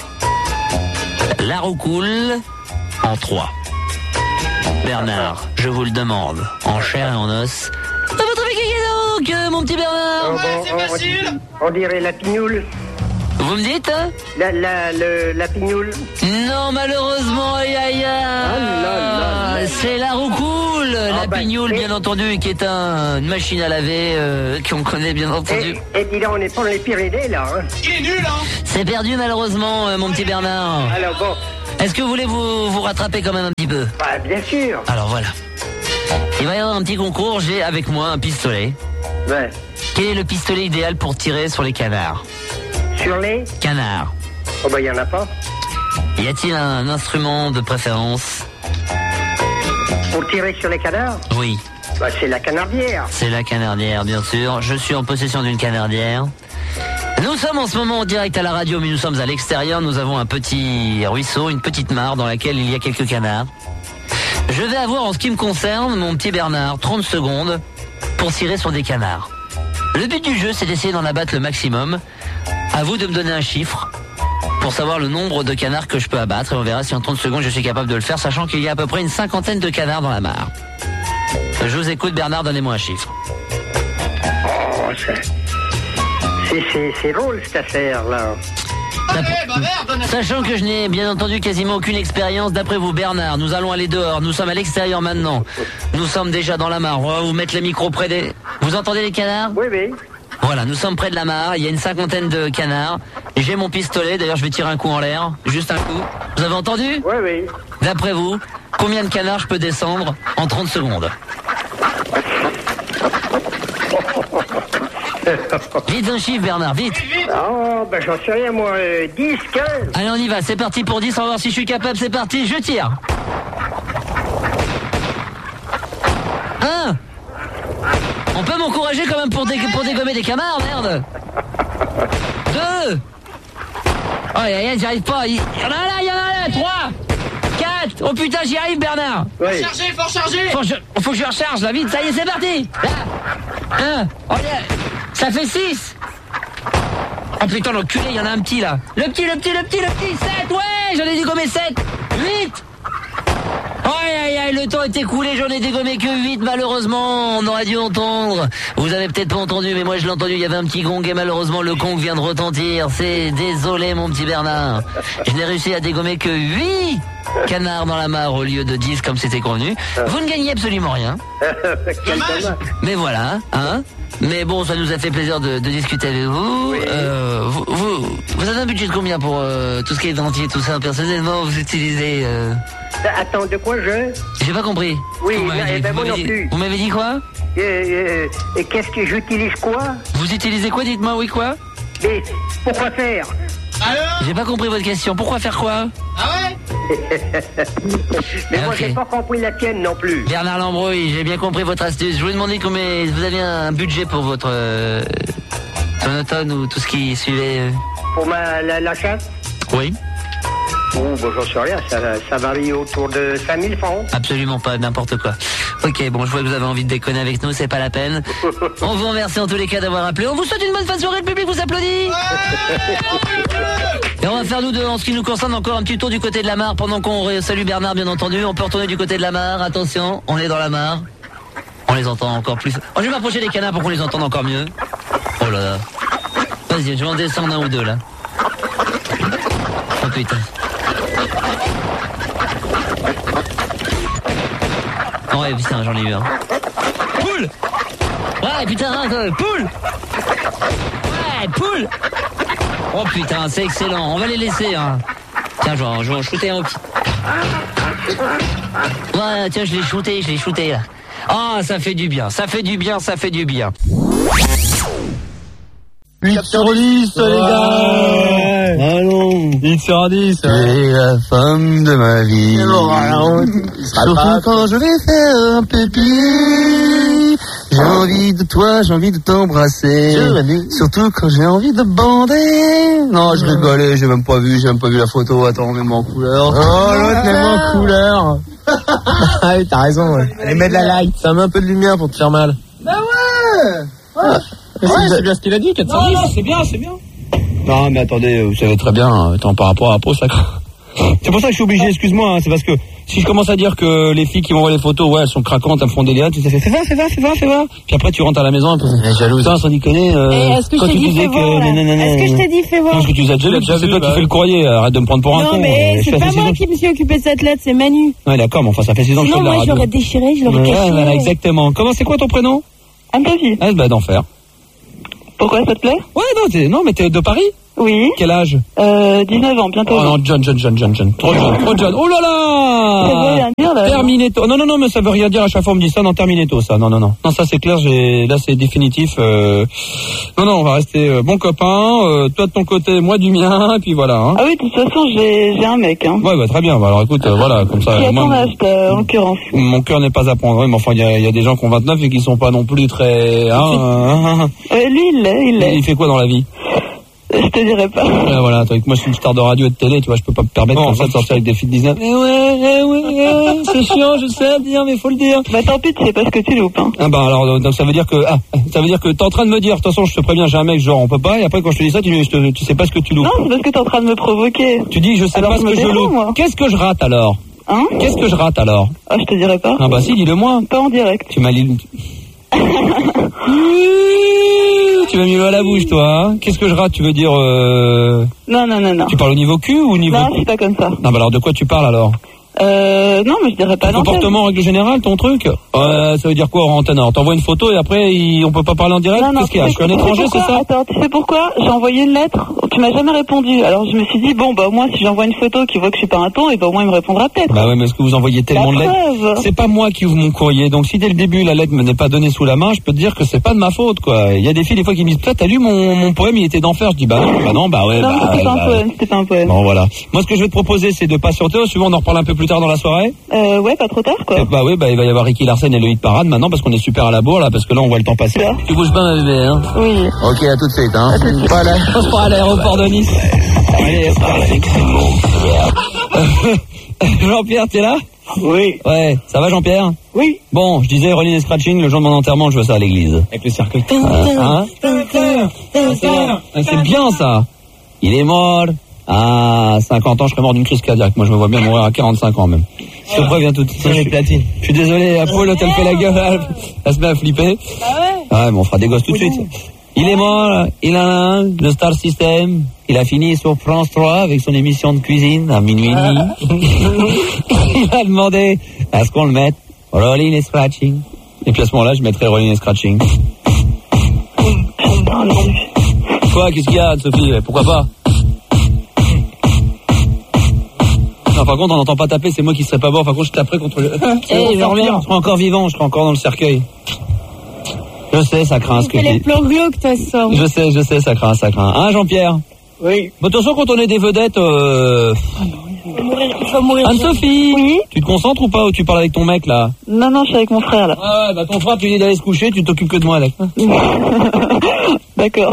la roucoule en 3. Bernard, je vous le demande, en chair et en os. À votre avis, qui est donc, mon petit Bernard? C'est facile. On dirait la pignoule. Vous me dites, hein? La pignoule. Non, malheureusement, c'est la roucoule. La pignoule, bien entendu, qui est une machine à laver, qu'on connaît, bien entendu. Et dis là, on n'est pas dans les Pyrénées, là. Hein. Il est nul, hein? C'est perdu, malheureusement, mon petit Bernard. Alors bon. Est-ce que vous voulez vous rattraper quand même un petit peu? Bah, bien sûr. Alors voilà. Il va y avoir un petit concours. J'ai avec moi un pistolet. Ouais. Quel est le pistolet idéal pour tirer sur les canards? Sur les canards. Oh bah, il n'y en a pas. Y a-t-il un instrument de préférence? Pour tirer sur les canards? Oui. Bah, c'est la canardière. C'est la canardière, bien sûr. Je suis en possession d'une canardière. Nous sommes en ce moment en direct à la radio, mais nous sommes à l'extérieur. Nous avons un petit ruisseau, une petite mare dans laquelle il y a quelques canards. Je vais avoir, en ce qui me concerne, mon petit Bernard, 30 secondes pour tirer sur des canards. Le but du jeu, c'est d'essayer d'en abattre le maximum. À vous de me donner un chiffre pour savoir le nombre de canards que je peux abattre. Et on verra si en 30 secondes je suis capable de le faire, sachant qu'il y a à peu près une 50aine de canards dans la mare. Je vous écoute, Bernard, donnez-moi un chiffre. Oh, c'est drôle cette affaire-là. Sachant que je n'ai bien entendu quasiment aucune expérience, d'après vous, Bernard, nous allons aller dehors. Nous sommes à l'extérieur maintenant. Nous sommes déjà dans la mare. On va vous mettre le micro près des... Vous entendez les canards? Oui, oui. Voilà, nous sommes près de la mare, il y a une 50aine de canards. J'ai mon pistolet, d'ailleurs je vais tirer un coup en l'air, juste un coup. Vous avez entendu? Oui, oui. D'après vous, combien de canards je peux descendre en 30 secondes? Vite un chiffre, Bernard, vite. Oh, ben j'en sais rien, moi, 10, 15. Allez, on y va, c'est parti pour 10, on va voir si je suis capable, c'est parti, je tire. 1. On peut m'encourager quand même pour dégommer des camards, merde. 2. Oh, j'y arrive pas. Il y en a là. 3. 4. Oh putain, j'y arrive, Bernard. Oui. Faut recharger. Faut que je recharge, là, vite. Ça y est, c'est parti. Là. 1. Oh, ça fait 6. Oh putain, l'enculé, il y en a un petit, là. Le petit. 7. Ouais, j'en ai dégommé 7. 8. Aïe, le temps est écoulé, j'en ai dégommé que 8, malheureusement, on aurait dû entendre. Vous avez peut-être pas entendu, mais moi je l'ai entendu, il y avait un petit gong et malheureusement le gong vient de retentir. C'est désolé mon petit Bernard. Je n'ai réussi à dégommer que 8 canards dans la mare au lieu de 10 comme c'était convenu. Vous ne gagnez absolument rien. Mais voilà, hein. Mais bon, ça nous a fait plaisir de discuter avec vous. Oui. Vous avez un budget de combien pour tout ce qui est dentier, tout ça? Personnellement, vous utilisez... Attends, de quoi J'ai pas compris. Oui, moi non plus. Vous m'avez dit quoi? Et qu'est-ce que j'utilise quoi? Vous utilisez quoi? Dites-moi, oui, quoi? Mais pourquoi faire? Alors? J'ai pas compris votre question. Pourquoi faire quoi? Ah ouais? Mais moi j'ai pas compris la tienne non plus. Bernard Lambrouille, j'ai bien compris votre astuce. Je vous demandais combien vous avez un budget pour votre tonotone ou tout ce qui suivait. Pour la chasse? Oui. Oh, bon, j'en sais rien, ça varie autour de 5000 francs. Absolument pas, n'importe quoi. Ok, bon, je vois que vous avez envie de déconner avec nous, c'est pas la peine. On vous remercie en tous les cas d'avoir appelé. On vous souhaite une bonne fin de soirée, le public vous applaudit. Et on va faire nous deux, en ce qui nous concerne, encore un petit tour du côté de la mare pendant qu'on salue Bernard, bien entendu. On peut retourner du côté de la mare, attention, on est dans la mare. On les entend encore plus. Oh, je vais m'approcher des canards pour qu'on les entende encore mieux. Oh là là. Vas-y, je vais en descendre un ou deux là. Oh putain. Ouais, putain, j'en ai eu un. Poule! Ouais, putain, poule! Ouais, poule! Oh putain, c'est excellent, on va les laisser, hein. Tiens, je vais en shooter un petit. Ouais, tiens, je l'ai shooté, là. Ah, ça fait du bien. 8h10, les gars! Allons! 8 sur 10. Tu es la femme de ma vie. Surtout quand je vais faire un pipi. J'ai envie de toi, j'ai envie de t'embrasser. Surtout quand j'ai envie de bander. Non, je rigolais, j'ai même pas vu la photo. Attends, mets-moi en couleur. Oh, l'autre, mets-moi en couleur. Ah oui, t'as raison, ouais. Allez, mets de la light. Ça met un peu de lumière pour te faire mal. Bah ouais. C'est bien ce qu'il a dit, 410. Non, c'est bien. Non, mais attendez, vous savez très bien, par rapport à la peau, ça craint. C'est pour ça que je suis obligé, excuse-moi, hein, c'est parce que si je commence à dire que les filles qui m'envoient les photos, ouais, elles sont craquantes, elles me font des liens, tu sais, fais va. Puis après, tu rentres à la maison un peu jalouse. Putain, sans déconner, est-ce que quand je t'ai tu dit disais fais voir, là Est-ce que je t'ai dit fais voir? Non, parce que tu les as déjà vu, c'est toi qui fais le courrier, arrête de me prendre pour un con. Non, mais c'est pas moi qui me suis occupé de cette lettre, c'est Manu. Ouais, d'accord, mais enfin, ça fait 6 ans que je fais de la radio. Non, moi, je l'aurais déchiré, je l'aurais caché. Voilà, exactement. Comment, c'est quoi ton prénom? Anne-Sophie. Ah, bah, d'enfer. Pourquoi, ça te plaît? Ouais, non, mais t'es de Paris? Oui. Quel âge? 19 ans, bientôt. Oh non, John. Trop jeune. Oh là là! Ça veut rien dire, là. Termineto. Non, mais ça veut rien dire, à chaque fois on me dit ça, non, Termineto, ça. Non. Non, ça c'est clair, là c'est définitif. Non, on va rester bons copains, toi de ton côté, moi du mien, et puis voilà. Hein. Ah oui, de toute façon, j'ai un mec, hein. Ouais, bah très bien, bah, alors écoute, voilà, comme ça. Qui a ton âge, en l'occurrence? Mon cœur n'est pas à prendre, oui, mais enfin, il y a des gens qui ont 29 et qui sont pas non plus très... Lui, il l'est. Il fait quoi dans la vie? Je te dirais pas. Ouais, voilà, moi je suis une star de radio et de télé, tu vois, je peux pas me permettre comme ça de sortir avec des filles de 19. Ouais, c'est chiant, je sais à dire, mais faut le dire. Bah tant pis, tu sais pas ce que tu loupes, hein. Ah bah alors, donc ça veut dire que t'es en train de me dire, de toute façon je te préviens, j'ai un mec, genre on peut pas, et après quand je te dis ça, tu sais pas ce que tu loupes. Non, c'est parce que t'es en train de me provoquer. Tu dis, je sais alors pas ce que je loupe. Moi. Qu'est-ce que je rate alors? Hein? Qu'est-ce que je rate alors? Ah, je te dirais pas. Ah bah si, dis-le moi. Pas en direct. Tu m'as Tu m'as mis l'eau à la bouche, toi. Hein. Qu'est-ce que je rate? Tu veux dire Non. Tu parles au niveau cul ou au niveau... Non, je suis pas comme ça. Non, bah alors de quoi tu parles alors? Non, mais je dirais pas l'antenne. Comportement en règle générale, ton truc? Ça veut dire quoi en antenne? Alors t'envoies une photo et après on peut pas parler en direct? Non, qu'est-ce qu'il y a? Je suis un étranger, c'est ça? Attends, tu sais pourquoi? J'ai envoyé une lettre, tu m'as jamais répondu. Alors je me suis dit, bon, bah au moins si j'envoie une photo qui voit que je suis pas un ton, et bah au moins il me répondra peut-être. Bah ouais, mais est-ce que vous envoyez tellement de lettres? C'est pas moi qui ouvre mon courrier, donc si dès le début la lettre me n'est pas donnée sous la main, je peux te dire que c'est pas de ma faute, quoi. Il y a des filles des fois qui me disent, t'as lu mon poème, il était d'enfer. Je dis, bah non, ouais. Non, c'était pas un poème. Bon, voilà. Moi ce que je vais te proposer, c'est de patienter, souvent on en reparle un peu plus tard dans la soirée. Ouais, pas trop tard, quoi. Bah oui, bah il va y avoir Ricky Larsen et le hit parade maintenant parce qu'on est super à la bourre là, parce que là on voit le temps passer. Tu bouges pas, ma bébé, hein? Oui. Ok, à tout de suite, hein. Voilà, on se prend à l'aéroport de Nice. Allez, Jean-Pierre, t'es là? Oui. Ouais, ça va Jean-Pierre? Oui. Bon, je disais Rolling et Scratching, le jour de mon enterrement, je veux ça à l'église. Avec le cercueil. C'est bien ça. Il est mort. À 50 ans, je serais mort d'une crise cardiaque. Moi, je me vois bien mourir à 45 ans même. Je te préviens tout de suite. Je suis désolé, Paul, elle fait la gueule, elle se met à flipper. Ouais, mais on fera des gosses tout de suite. Il est mort, il a un, le Star System. Il a fini sur France 3 avec son émission de cuisine à minuit et demi. Il a demandé à ce qu'on le mette Rolling et Scratching. Et puis à ce moment-là, je mettrai Rolling et Scratching. Quoi, qu'est-ce qu'il y a, Sophie? Pourquoi pas? Non, par contre, on n'entend pas taper, c'est moi qui serais pas mort. Par contre, je taperais contre le... je serai encore vivant, je serai encore dans le cercueil. Je sais, ça craint ce que tu dis. C'est les plans glauques, toi, ça. Je sais, ça craint. Hein, Jean-Pierre? Oui. Bon, de toute façon, quand on est des vedettes... Il faut mourir. Anne-Sophie, oui. Tu te concentres ou pas, ou tu parles avec ton mec, là? Non, je suis avec mon frère, là. Ouais, bah ton frère, tu lui dis d'aller se coucher, tu t'occupes que de moi, avec. D'accord.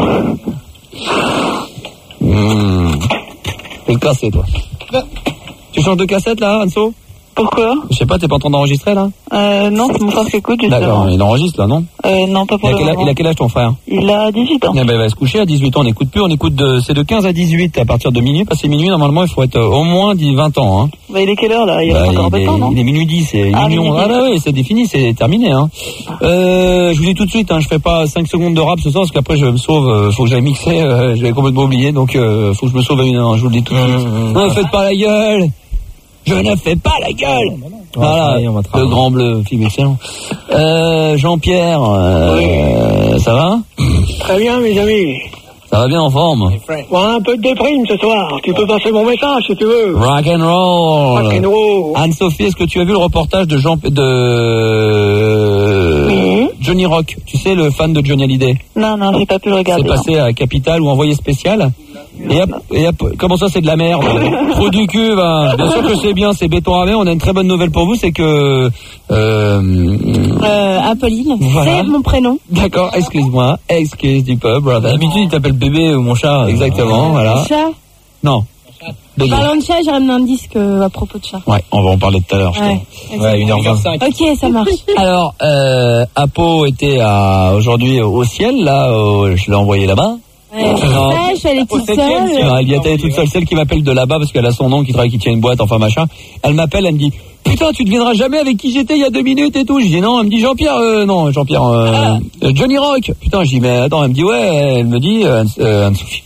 T'es cassé, toi. Tu changes de cassette, là, Anso? Pourquoi? Je sais pas, t'es pas en train d'enregistrer, là? Non, c'est mon frère qui écoute, justement. D'accord, il enregistre, là, non? Non, pas pour le moment. Il a quel âge, ton frère? Il a 18 ans. Eh ben, il va se coucher à 18 ans, on n'écoute plus, c'est de 15 à 18 à partir de minuit, parce que minuit, normalement, il faut être au moins 20 ans, hein. Bah, il est quelle heure, là? Il reste encore un peu de temps, non? Il est minuit 10, c'est million. Ah, là, oui, c'est défini, c'est terminé, hein. Je vous dis tout de suite, hein, je fais pas 5 secondes de rap ce soir, parce qu'après, je me sauve, faut que j'aille mixer, j'avais complètement oublié, donc, faut que je me sauve à une heure, je vous le dis tout de suite. Non, faites pas la gueule! Je ne fais pas la gueule. Voilà, le grand bleu, film excellent. Jean-Pierre, ça va? Très bien, mes amis. Ça va bien, en forme? Ouais, un peu de déprime ce soir. Tu peux passer mon message si tu veux. Rock and roll. Rock and roll. Anne-Sophie, est-ce que tu as vu le reportage de Johnny Rock? Tu sais, le fan de Johnny Hallyday? Non, j'ai pas pu le regarder. C'est passé à Capital ou Envoyé spécial. Comment ça, c'est de la merde? Trou du cul, ben. Bien sûr que c'est bien, c'est béton ramé. On a une très bonne nouvelle pour vous, c'est que Apolline, voilà. C'est mon prénom. D'accord, excuse-moi, excuse du peuple, brother. D'habitude, il t'appelle bébé ou mon chat. Exactement, voilà. Chat. Non. En parlant de chat, j'ai ramené un disque à propos de chat. Ouais, on va en parler tout à l'heure. Ouais, 1h20. Ok, ça marche. Alors, Apo était aujourd'hui au ciel, là, je l'ai envoyé là-bas. Elle est toute seule. Elle y était toute seule, celle qui m'appelle de là-bas parce qu'elle a son nom, qui tient une boîte, enfin machin. Elle m'appelle, elle me dit putain, tu devineras jamais avec qui j'étais il y a 2 minutes et tout. Je dis non, elle me dit Jean-Pierre, Johnny Rock. Putain, je dis mais attends, elle me dit ouais, elle me dit Anne-Sophie.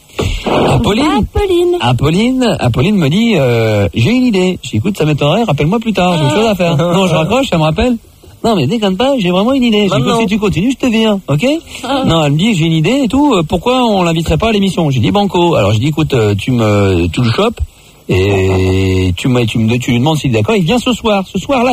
Apolline me dit j'ai une idée. Je dis écoute, ça m'étonnerait, rappelle-moi plus tard, j'ai une chose à faire. Non, je raccroche, elle me rappelle. Non mais déconne pas, j'ai vraiment une idée. Je dis si tu continues, je te viens, ok? Non, elle me dit j'ai une idée et tout, pourquoi on l'inviterait pas à l'émission? J'ai dit banco. Alors je dis écoute, tu le chopes et tu lui demandes s'il est d'accord, il vient ce soir là.